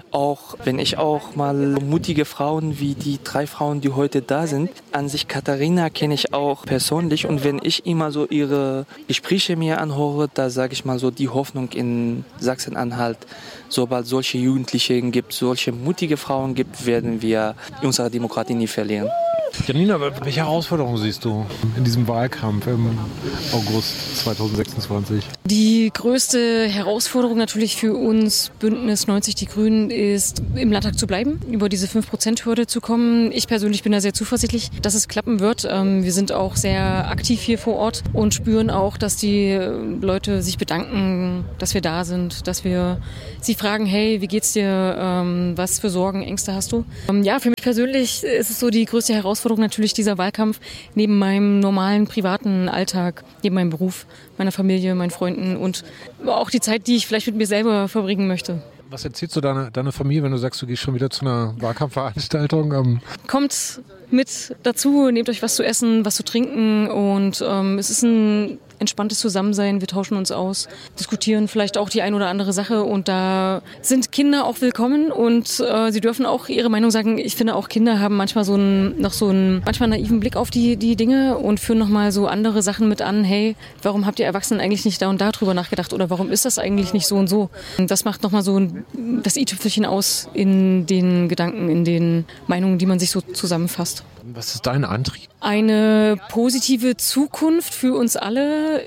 S14: Auch wenn ich auch mal mutige Frauen wie die drei Frauen, die heute da sind, an sich Katharina kenne ich auch persönlich und wenn ich immer so ihre Gespräche mir anhöre, da sage ich mal so die Hoffnung in Sachsen-Anhalt, sobald solche Jugendlichen gibt, solche mutige Frauen gibt, werden wir unsere Demokratie nie verlieren.
S13: Janina, welche Herausforderungen siehst du in diesem Wahlkampf im August zweitausendsechsundzwanzig?
S15: Die größte Herausforderung natürlich für uns Bündnis neunzig Die Grünen ist, im Landtag zu bleiben, über diese fünf Prozent Hürde zu kommen. Ich persönlich bin da sehr zuversichtlich, dass es klappen wird. Wir sind auch sehr aktiv hier vor Ort und spüren auch, dass die Leute sich bedanken, dass wir da sind, dass wir sie fragen, hey, wie geht's dir, was für Sorgen, Ängste hast du? Ja, für mich persönlich ist es so die größte Herausforderung natürlich dieser Wahlkampf neben meinem normalen privaten Alltag, neben meinem Beruf, meiner Familie, meinen Freunden und auch die Zeit, die ich vielleicht mit mir selber verbringen möchte.
S13: Was erzählst du deiner deine Familie, wenn du sagst, du gehst schon wieder zu einer Wahlkampfveranstaltung? Ähm
S15: Kommt mit dazu, nehmt euch was zu essen, was zu trinken und ähm, es ist ein entspanntes Zusammensein, wir tauschen uns aus, diskutieren vielleicht auch die ein oder andere Sache und da sind Kinder auch willkommen und äh, sie dürfen auch ihre Meinung sagen. Ich finde auch Kinder haben manchmal so einen, noch so einen manchmal naiven Blick auf die, die Dinge und führen nochmal so andere Sachen mit an. Hey, warum habt ihr Erwachsenen eigentlich nicht da und da drüber nachgedacht oder warum ist das eigentlich nicht so und so? Das macht nochmal so ein, das i-Tüpfelchen aus in den Gedanken, in den Meinungen, die man sich so zusammenfasst.
S13: Was ist dein Antrieb?
S15: Eine positive Zukunft für uns alle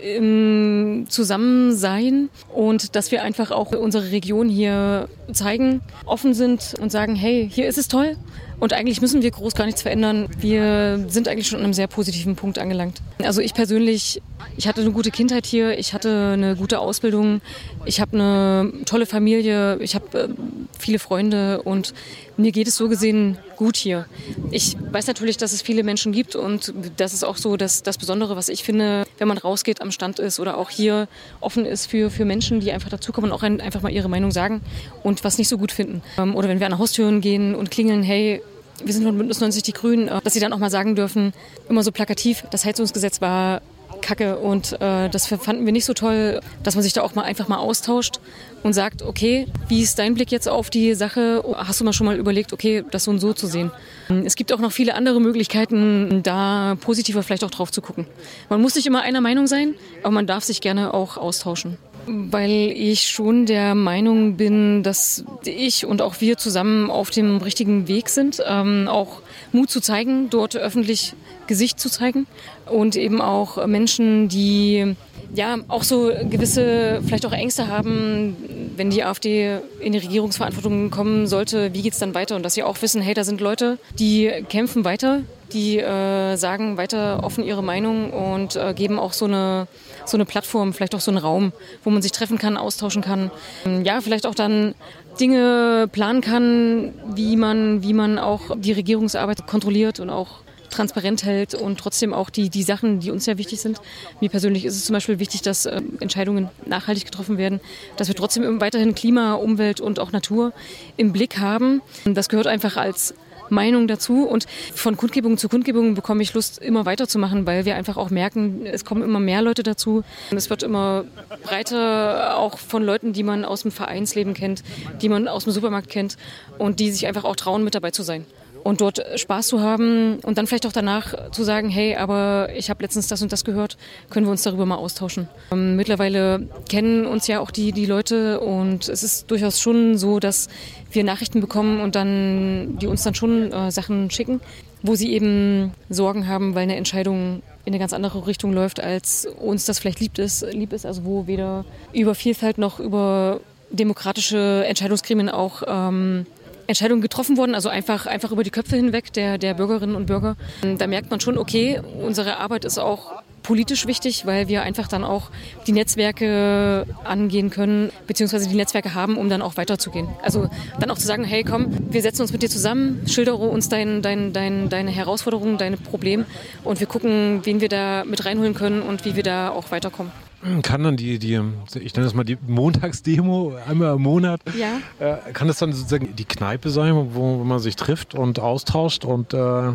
S15: im Zusammensein und dass wir einfach auch unsere Region hier zeigen, offen sind und sagen, hey, hier ist es toll und eigentlich müssen wir groß gar nichts verändern. Wir sind eigentlich schon an einem sehr positiven Punkt angelangt. Also ich persönlich, ich hatte eine gute Kindheit hier, ich hatte eine gute Ausbildung, ich habe eine tolle Familie, ich habe viele Freunde und mir geht es so gesehen gut hier. Ich weiß natürlich, dass es viele Menschen gibt und das ist auch so das, das Besondere, was ich finde, wenn man rausgeht, am Stand ist oder auch hier offen ist für, für Menschen, die einfach dazukommen und auch ein, einfach mal ihre Meinung sagen und was nicht so gut finden. Oder wenn wir an Haustüren gehen und klingeln, hey, wir sind von Bündnis neunzig Die Grünen, dass sie dann auch mal sagen dürfen, immer so plakativ, das Heizungsgesetz war Kacke und äh, das fanden wir nicht so toll, dass man sich da auch mal einfach mal austauscht und sagt, okay, wie ist dein Blick jetzt auf die Sache? Hast du mal schon mal überlegt, okay, das so und so zu sehen? Es gibt auch noch viele andere Möglichkeiten, da positiver vielleicht auch drauf zu gucken. Man muss nicht immer einer Meinung sein, aber man darf sich gerne auch austauschen. Weil ich schon der Meinung bin, dass ich und auch wir zusammen auf dem richtigen Weg sind, ähm, auch Mut zu zeigen, dort öffentlich Gesicht zu zeigen und eben auch Menschen, die ja auch so gewisse vielleicht auch Ängste haben, wenn die AfD in die Regierungsverantwortung kommen sollte, wie geht's dann weiter? Und dass sie auch wissen, hey, da sind Leute, die kämpfen weiter, die äh, sagen weiter offen ihre Meinung und äh, geben auch so eine so eine Plattform, vielleicht auch so einen Raum, wo man sich treffen kann, austauschen kann. Ja, vielleicht auch dann Dinge planen kann, wie man, wie man auch die Regierungsarbeit kontrolliert und auch transparent hält und trotzdem auch die, die Sachen, die uns sehr wichtig sind. Mir persönlich ist es zum Beispiel wichtig, dass äh, Entscheidungen nachhaltig getroffen werden, dass wir trotzdem weiterhin Klima, Umwelt und auch Natur im Blick haben. Das gehört einfach als Meinung dazu und von Kundgebung zu Kundgebung bekomme ich Lust, immer weiterzumachen, weil wir einfach auch merken, es kommen immer mehr Leute dazu. Es wird immer breiter, auch von Leuten, die man aus dem Vereinsleben kennt, die man aus dem Supermarkt kennt und die sich einfach auch trauen, mit dabei zu sein. Und dort Spaß zu haben und dann vielleicht auch danach zu sagen, hey, aber ich habe letztens das und das gehört, können wir uns darüber mal austauschen. Ähm, mittlerweile kennen uns ja auch die, die Leute und es ist durchaus schon so, dass wir Nachrichten bekommen und dann die uns dann schon äh, Sachen schicken, wo sie eben Sorgen haben, weil eine Entscheidung in eine ganz andere Richtung läuft, als uns das vielleicht lieb ist, lieb ist also wo weder über Vielfalt noch über demokratische Entscheidungsgremien auch ähm, Entscheidungen getroffen wurden, also einfach, einfach über die Köpfe hinweg der, der Bürgerinnen und Bürger. Da merkt man schon, okay, unsere Arbeit ist auch politisch wichtig, weil wir einfach dann auch die Netzwerke angehen können, beziehungsweise die Netzwerke haben, um dann auch weiterzugehen. Also dann auch zu sagen, hey komm, wir setzen uns mit dir zusammen, schildere uns dein, dein, dein, deine Herausforderungen, deine Probleme und wir gucken, wen wir da mit reinholen können und wie wir da auch weiterkommen.
S13: Kann dann die, die, ich nenne das mal die Montagsdemo, einmal im Monat,
S15: ja.
S13: äh, kann das dann sozusagen die Kneipe sein, wo, wo man sich trifft und austauscht und äh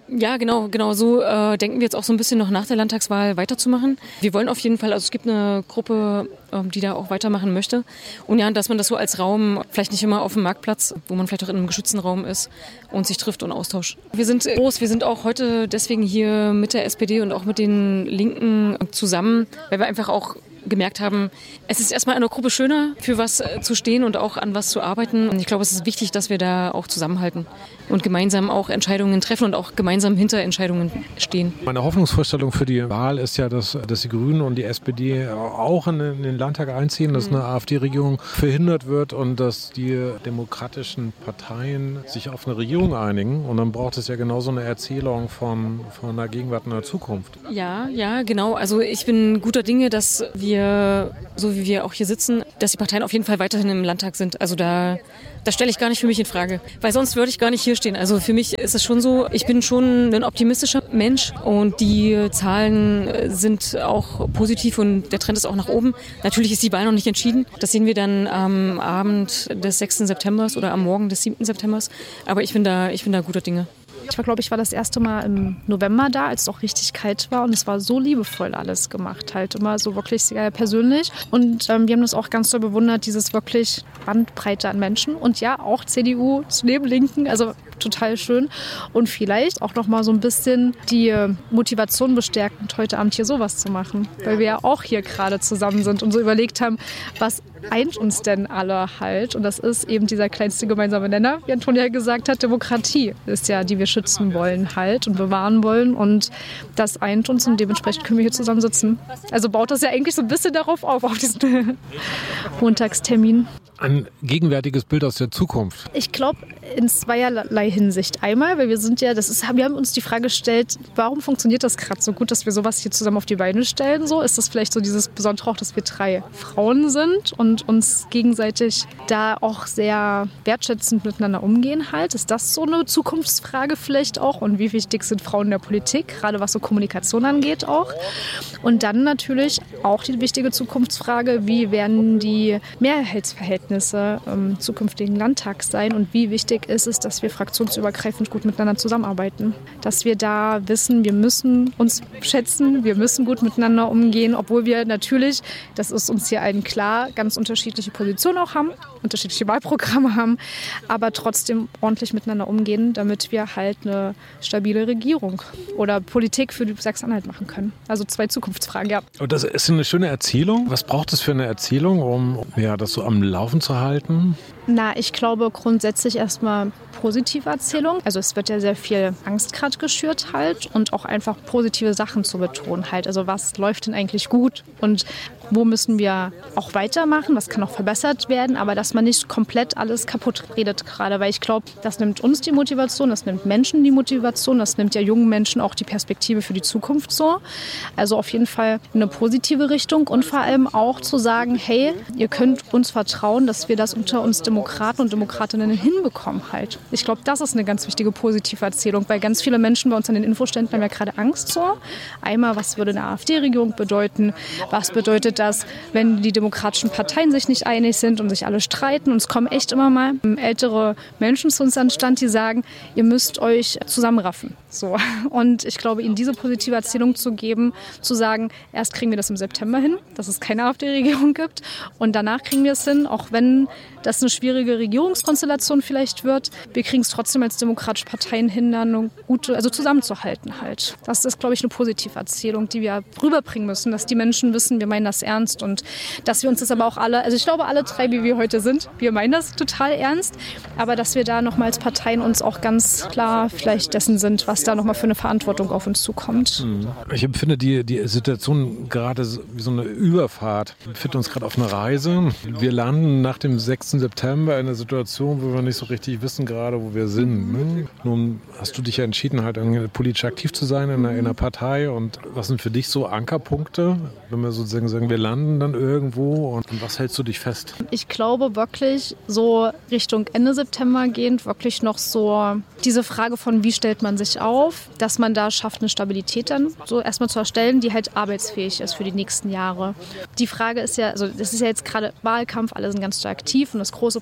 S15: Ja, genau, genau. So äh, denken wir jetzt auch so ein bisschen noch nach der Landtagswahl weiterzumachen. Wir wollen auf jeden Fall, also es gibt eine Gruppe, ähm, die da auch weitermachen möchte. Und ja, dass man das so als Raum, vielleicht nicht immer auf dem Marktplatz, wo man vielleicht auch in einem geschützten Raum ist und sich trifft und austauscht. Wir sind groß, wir sind auch heute deswegen hier mit der S P D und auch mit den Linken zusammen, weil wir einfach auch gemerkt haben, es ist erstmal in einer Gruppe schöner, für was zu stehen und auch an was zu arbeiten. Und ich glaube, es ist wichtig, dass wir da auch zusammenhalten und gemeinsam auch Entscheidungen treffen und auch gemeinsam hinter Entscheidungen stehen.
S13: Meine Hoffnungsvorstellung für die Wahl ist ja, dass, dass die Grünen und die S P D auch in den Landtag einziehen, dass eine AfD-Regierung verhindert wird und dass die demokratischen Parteien sich auf eine Regierung einigen. Und dann braucht es ja genauso eine Erzählung von, von der Gegenwart und der Zukunft.
S15: Ja, ja, genau. Also ich bin guter Dinge, dass wir so wie wir auch hier sitzen, dass die Parteien auf jeden Fall weiterhin im Landtag sind. Also da, das stelle ich gar nicht für mich in Frage, weil sonst würde ich gar nicht hier stehen. Also für mich ist es schon so, ich bin schon ein optimistischer Mensch und die Zahlen sind auch positiv und der Trend ist auch nach oben. Natürlich ist die Wahl noch nicht entschieden. Das sehen wir dann am Abend des sechsten September oder am Morgen des siebten September. Aber ich bin da, ich bin da guter Dinge.
S16: Ich war, glaube ich, war das erste Mal im November da, als es auch richtig kalt war und es war so liebevoll alles gemacht, halt immer so wirklich sehr persönlich und ähm, wir haben das auch ganz so bewundert, dieses wirklich Bandbreite an Menschen und ja, auch C D U neben Linken, also total schön und vielleicht auch noch mal so ein bisschen die Motivation bestärkend, heute Abend hier sowas zu machen, weil wir ja auch hier gerade zusammen sind und so überlegt haben, was eint uns denn alle halt und das ist eben dieser kleinste gemeinsame Nenner, wie Antonia gesagt hat, Demokratie ist ja, die wir schützen wollen halt und bewahren wollen und das eint uns und dementsprechend können wir hier zusammen sitzen. Also baut das ja eigentlich so ein bisschen darauf auf, auf diesen Montagstermin.
S13: Ein gegenwärtiges Bild aus der Zukunft.
S16: Ich glaube in zweierlei Hinsicht. Einmal, weil wir sind ja, das ist, wir haben uns die Frage gestellt, warum funktioniert das gerade so gut, dass wir sowas hier zusammen auf die Beine stellen? So ist das vielleicht so dieses Besondere auch, dass wir drei Frauen sind und uns gegenseitig da auch sehr wertschätzend miteinander umgehen halt. Ist das so eine Zukunftsfrage vielleicht auch? Und wie wichtig sind Frauen in der Politik, gerade was so Kommunikation angeht auch? Und dann natürlich auch die wichtige Zukunftsfrage, wie werden die Mehrheitsverhältnisse im zukünftigen Landtag sein und wie wichtig ist es, dass wir fraktionsübergreifend gut miteinander zusammenarbeiten. Dass wir da wissen, wir müssen uns schätzen, wir müssen gut miteinander umgehen, obwohl wir natürlich, das ist uns hier allen klar, ganz unterschiedliche Positionen auch haben, unterschiedliche Wahlprogramme haben, aber trotzdem ordentlich miteinander umgehen, damit wir halt eine stabile Regierung oder Politik für Sachsen-Anhalt machen können. Also zwei Zukunftsfragen, ja.
S13: Und das ist eine schöne Erzählung. Was braucht es für eine Erzählung, um ja, das so am Laufen zu halten?
S16: Na, ich glaube grundsätzlich erstmal positive Erzählung. Also es wird ja sehr viel Angst gerade geschürt halt und auch einfach positive Sachen zu betonen halt. Also was läuft denn eigentlich gut und wo müssen wir auch weitermachen, was kann auch verbessert werden, aber dass man nicht komplett alles kaputt redet gerade, weil ich glaube, das nimmt uns die Motivation, das nimmt Menschen die Motivation, das nimmt ja jungen Menschen auch die Perspektive für die Zukunft so. Also auf jeden Fall eine positive Richtung und vor allem auch zu sagen, hey, ihr könnt uns vertrauen, dass wir das unter uns Demokraten und Demokratinnen hinbekommen halt. Ich glaube, das ist eine ganz wichtige positive Erzählung, weil ganz viele Menschen bei uns an den Infoständen haben ja gerade Angst so. Einmal, was würde eine AfD-Regierung bedeuten? Was bedeutet das, wenn die demokratischen Parteien sich nicht einig sind und sich alle streiten? Und es kommen echt immer mal ältere Menschen zu uns an den Stand, die sagen, ihr müsst euch zusammenraffen. So. Und ich glaube, ihnen diese positive Erzählung zu geben, zu sagen, erst kriegen wir das im September hin, dass es keine AfD-Regierung gibt und danach kriegen wir es hin, auch wenn das eine schwierige Regierungskonstellation vielleicht wird. Wir kriegen es trotzdem als demokratische Parteien hin, dann eine gute, also zusammenzuhalten halt. Das ist, glaube ich, eine positive Erzählung, die wir rüberbringen müssen, dass die Menschen wissen, wir meinen das ernst und dass wir uns das aber auch alle, also ich glaube, alle drei, wie wir heute sind, wir meinen das total ernst, aber dass wir da nochmal als Parteien uns auch ganz klar vielleicht dessen sind, was da nochmal für eine Verantwortung auf uns zukommt.
S13: Ich empfinde die, die Situation gerade wie so eine Überfahrt. Wir befinden uns gerade auf einer Reise. Wir landen nach dem sechsten September in einer Situation, wo wir nicht so richtig wissen gerade, wo wir sind. Ne? Nun hast du dich ja entschieden, halt politisch aktiv zu sein in einer, in einer Partei. Und was sind für dich so Ankerpunkte, wenn wir sozusagen sagen, wir landen dann irgendwo und was hältst du dich fest?
S16: Ich glaube wirklich so Richtung Ende September gehend wirklich noch so diese Frage von, wie stellt man sich auf, dass man da schafft, eine Stabilität dann so erstmal zu erstellen, die halt arbeitsfähig ist für die nächsten Jahre. Die Frage ist ja, also das ist ja jetzt gerade Wahlkampf, alle sind ganz so aktiv und das große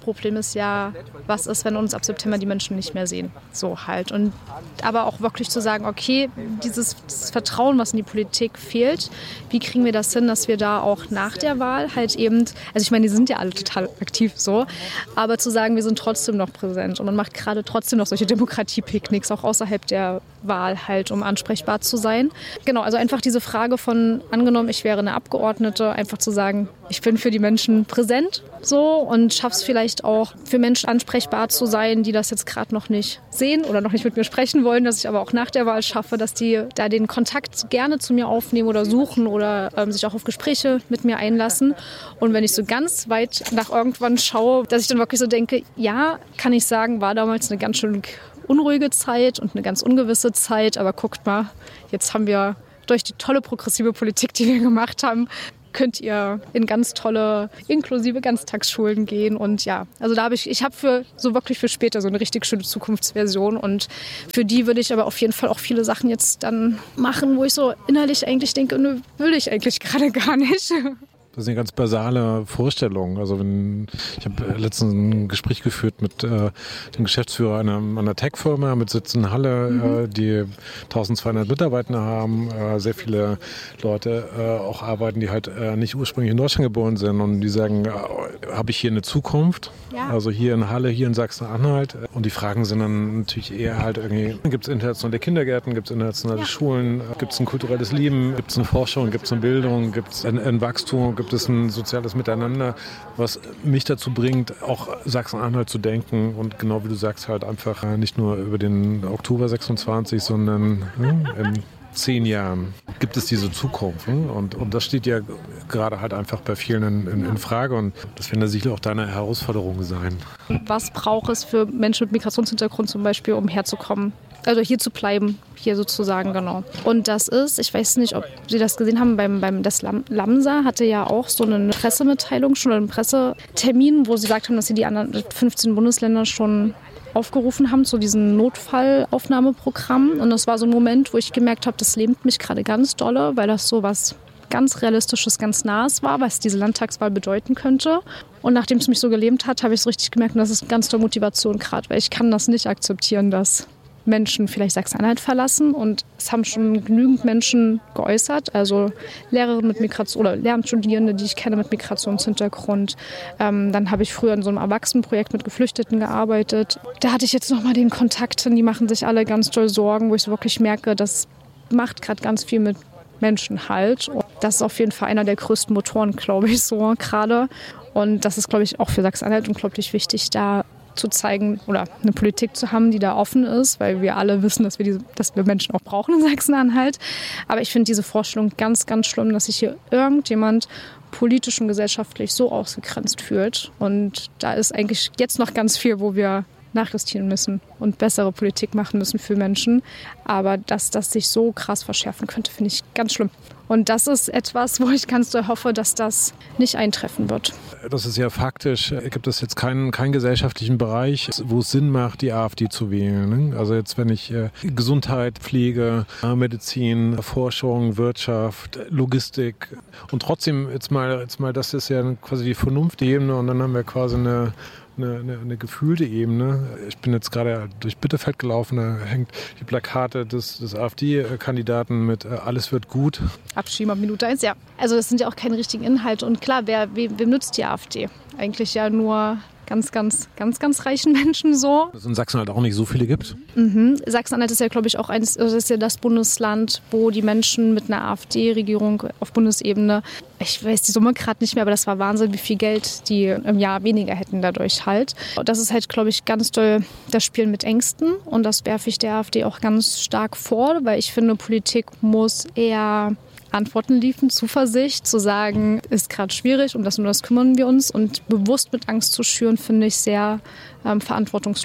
S16: Problem ist ja, was ist, wenn uns ab September die Menschen nicht mehr sehen. So halt. Und aber auch wirklich zu sagen, okay, dieses, dieses Vertrauen, was in die Politik fehlt, wie kriegen wir das hin, dass wir da auch nach der Wahl halt eben, also ich meine, die sind ja alle total aktiv so, aber zu sagen, wir sind trotzdem noch präsent und man macht gerade trotzdem noch solche Demokratie-Picknicks, auch außerhalb der Wahl halt, um ansprechbar zu sein. Genau, also einfach diese Frage von, angenommen, ich wäre eine Abgeordnete, einfach zu sagen, ich bin für die Menschen präsent so und schaffe es vielleicht auch für Menschen ansprechbar zu sein, die das jetzt gerade noch nicht sehen oder noch nicht mit mir sprechen wollen, dass ich aber auch nach der Wahl schaffe, dass die da den Kontakt gerne zu mir aufnehmen oder suchen oder ähm, sich auch auf Gespräche mit mir einlassen. Und wenn ich so ganz weit nach irgendwann schaue, dass ich dann wirklich so denke, ja, kann ich sagen, war damals eine ganz schön unruhige Zeit und eine ganz ungewisse Zeit, aber guckt mal, jetzt haben wir durch die tolle progressive Politik, die wir gemacht haben, könnt ihr in ganz tolle, inklusive Ganztagsschulen gehen. Und ja, also da habe ich, ich habe für so wirklich für später so eine richtig schöne Zukunftsversion. Und für die würde ich aber auf jeden Fall auch viele Sachen jetzt dann machen, wo ich so innerlich eigentlich denke, nö, will ich eigentlich gerade gar nicht.
S13: Das ist eine ganz basale Vorstellung. Also wenn ich habe letztens ein Gespräch geführt mit äh, dem Geschäftsführer einer, einer Tech-Firma mit Sitz in Halle, mhm. äh, die eintausendzweihundert Mitarbeiter haben, äh, sehr viele Leute äh, auch arbeiten, die halt äh, nicht ursprünglich in Deutschland geboren sind und die sagen, äh, habe ich hier eine Zukunft? Ja. Also hier in Halle, hier in Sachsen-Anhalt. Und die Fragen sind dann natürlich eher halt irgendwie, gibt es internationale Kindergärten, gibt es internationale ja. Schulen, gibt es ein kulturelles Leben, gibt es eine Forschung, gibt es eine Bildung, gibt es ein, ein Wachstum, gibt es ein soziales Miteinander, was mich dazu bringt, auch Sachsen-Anhalt zu denken und genau wie du sagst, halt einfach nicht nur über den Oktober sechsundzwanzig, sondern in zehn Jahren gibt es diese Zukunft. Und, und das steht ja gerade halt einfach bei vielen in, in, in Frage und das wird sicherlich auch deine Herausforderung sein.
S16: Was braucht es für Menschen mit Migrationshintergrund zum Beispiel, um herzukommen? Also hier zu bleiben, hier sozusagen, genau. Und das ist, ich weiß nicht, ob Sie das gesehen haben, beim, beim das Lamsa hatte ja auch so eine Pressemitteilung, schon einen Pressetermin, wo sie gesagt haben, dass sie die anderen fünfzehn Bundesländer schon aufgerufen haben zu diesem Notfallaufnahmeprogramm. Und das war so ein Moment, wo ich gemerkt habe, das lähmt mich gerade ganz dolle, weil das so was ganz Realistisches, ganz Nahes war, was diese Landtagswahl bedeuten könnte. Und nachdem es mich so gelähmt hat, habe ich es richtig gemerkt, und das ist ganz tolle Motivation gerade, weil ich kann das nicht akzeptieren, dass Menschen vielleicht Sachsen-Anhalt verlassen und es haben schon genügend Menschen geäußert, also Lehrerinnen mit Migration oder Lehramtsstudierende, die ich kenne mit Migrationshintergrund. Ähm, dann habe ich früher in so einem Erwachsenenprojekt mit Geflüchteten gearbeitet. Da hatte ich jetzt nochmal den Kontakt hin, die machen sich alle ganz doll Sorgen, wo ich so wirklich merke, das macht gerade ganz viel mit Menschen halt. Und das ist auf jeden Fall einer der größten Motoren, glaube ich, so gerade. Und das ist, glaube ich, auch für Sachsen-Anhalt unglaublich wichtig, da zu zeigen oder eine Politik zu haben, die da offen ist, weil wir alle wissen, dass wir, diese, dass wir Menschen auch brauchen in Sachsen-Anhalt. Aber ich finde diese Vorstellung ganz, ganz schlimm, dass sich hier irgendjemand politisch und gesellschaftlich so ausgegrenzt fühlt. Und da ist eigentlich jetzt noch ganz viel, wo wir nachjustieren müssen und bessere Politik machen müssen für Menschen. Aber dass das sich so krass verschärfen könnte, finde ich ganz schlimm. Und das ist etwas, wo ich ganz doll hoffe, dass das nicht eintreffen wird.
S13: Das ist ja faktisch, gibt es jetzt keinen, keinen gesellschaftlichen Bereich, wo es Sinn macht, die AfD zu wählen. Ne? Also jetzt, wenn ich äh, Gesundheit, Pflege, Medizin, Forschung, Wirtschaft, Logistik und trotzdem jetzt mal, jetzt mal, das ist ja quasi die Vernunftebene und dann haben wir quasi eine Eine, eine, eine gefühlte Ebene. Ich bin jetzt gerade durch Bitterfeld gelaufen, da hängt die Plakate des, des AfD-Kandidaten mit äh, Alles wird gut.
S16: Abschieben ab Minute eins, ja. Also das sind ja auch keine richtigen Inhalte. Und klar, wer, wem, wem nützt die AfD? Eigentlich ja nur ganz, ganz, ganz, ganz reichen Menschen so.
S13: Dass es in Sachsen halt auch nicht so viele gibt.
S16: Mhm. Sachsen-Anhalt ist ja, glaube ich, auch eines, also das ist ja das Bundesland, wo die Menschen mit einer AfD-Regierung auf Bundesebene, ich weiß die Summe gerade nicht mehr, aber das war Wahnsinn, wie viel Geld die im Jahr weniger hätten dadurch halt. Das ist halt, glaube ich, ganz doll das Spiel mit Ängsten und das werfe ich der AfD auch ganz stark vor, weil ich finde, Politik muss eher Antworten liefern, Zuversicht, zu sagen, ist gerade schwierig, um das und das kümmern wir uns und bewusst mit Angst zu schüren, finde ich sehr ähm, verantwortungslos.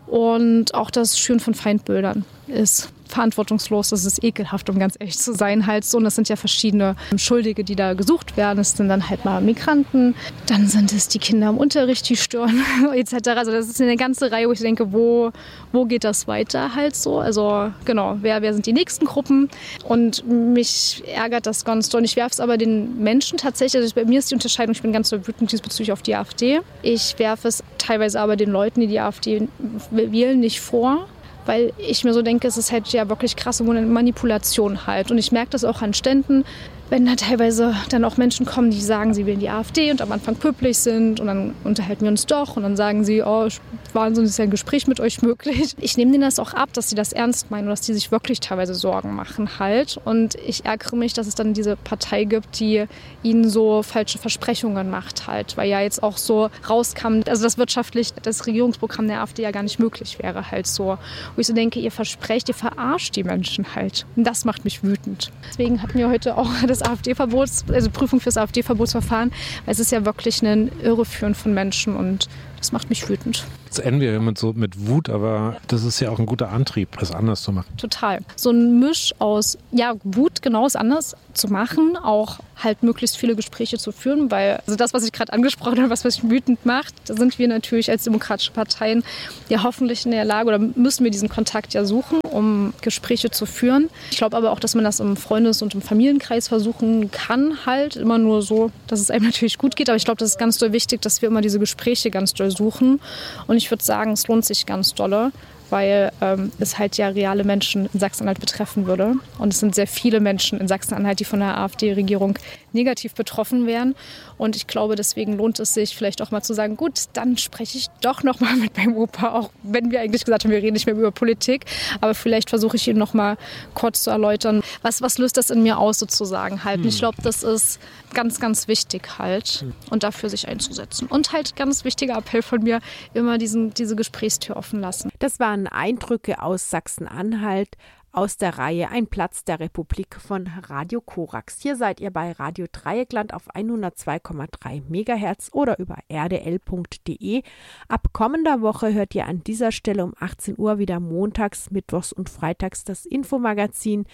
S16: Und auch das Schüren von Feindbildern ist verantwortungslos, das ist ekelhaft, um ganz ehrlich zu sein. Halt so. Und das sind ja verschiedene Schuldige, die da gesucht werden. Es sind dann halt mal Migranten, dann sind es die Kinder im Unterricht, die stören, et cetera. Also das ist eine ganze Reihe, wo ich denke, wo, wo geht das weiter halt so? Also genau, wer, wer sind die nächsten Gruppen? Und mich ärgert das ganz doll. Ich werfe es aber den Menschen tatsächlich, also bei mir ist die Unterscheidung, ich bin ganz so wütend diesbezüglich auf die AfD. Ich werfe es teilweise aber den Leuten, die die AfD wählen, nicht vor. Weil ich mir so denke, es ist halt ja wirklich krasse Manipulation halt. Und ich merke das auch an Ständen, wenn da teilweise dann auch Menschen kommen, die sagen, sie wählen die AfD und am Anfang püpplich sind und dann unterhalten wir uns doch und dann sagen sie, oh, Wahnsinn, ist ja ein Gespräch mit euch möglich. Ich nehme denen das auch ab, dass sie das ernst meinen und dass die sich wirklich teilweise Sorgen machen halt. Und ich ärgere mich, dass es dann diese Partei gibt, die ihnen so falsche Versprechungen macht halt. Weil ja jetzt auch so rauskam, also dass wirtschaftlich das Regierungsprogramm der AfD ja gar nicht möglich wäre halt so. Wo ich so denke, ihr versprecht, ihr verarscht die Menschen halt. Und das macht mich wütend. Deswegen hatten wir heute auch das AfD-Verbots, also Prüfung fürs AfD-Verbotsverfahren, weil es ist ja wirklich ein Irreführen von Menschen und das macht mich wütend.
S13: Jetzt enden wir mit so mit Wut, aber das ist ja auch ein guter Antrieb, das anders zu machen.
S16: Total. So ein Misch aus, ja, Wut, genau, es anders zu machen, auch halt möglichst viele Gespräche zu führen, weil also das, was ich gerade angesprochen habe, was mich wütend macht, da sind wir natürlich als demokratische Parteien ja hoffentlich in der Lage oder müssen wir diesen Kontakt ja suchen, um Gespräche zu führen. Ich glaube aber auch, dass man das im Freundes- und im Familienkreis versuchen kann, halt immer nur so, dass es einem natürlich gut geht, aber ich glaube, das ist ganz doll wichtig, dass wir immer diese Gespräche ganz doll suchen und ich würde sagen, es lohnt sich ganz dolle, weil ähm, es halt ja reale Menschen in Sachsen-Anhalt betreffen würde. Und es sind sehr viele Menschen in Sachsen-Anhalt, die von der AfD-Regierung negativ betroffen wären. Und ich glaube, deswegen lohnt es sich vielleicht auch mal zu sagen, gut, dann spreche ich doch noch mal mit meinem Opa, auch wenn wir eigentlich gesagt haben, wir reden nicht mehr über Politik. Aber vielleicht versuche ich ihn noch mal kurz zu erläutern, was, was löst das in mir aus sozusagen halt. Und ich glaube, das ist ganz, ganz wichtig halt und dafür sich einzusetzen. Und halt ganz wichtiger Appell von mir, immer diesen, diese Gesprächstür offen lassen.
S2: Das waren Eindrücke aus Sachsen-Anhalt aus der Reihe Ein Platz der Republik von Radio Korax. Hier seid ihr bei Radio Dreieckland auf hundertzwei Komma drei Megahertz oder über r d l punkt d e. Ab kommender Woche hört ihr an dieser Stelle um achtzehn Uhr wieder montags, mittwochs und freitags das Infomagazin,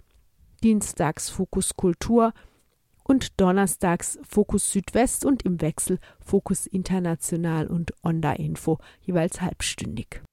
S2: dienstags Fokus Kultur und donnerstags Fokus Südwest und im Wechsel Fokus International und Onda Info, jeweils halbstündig.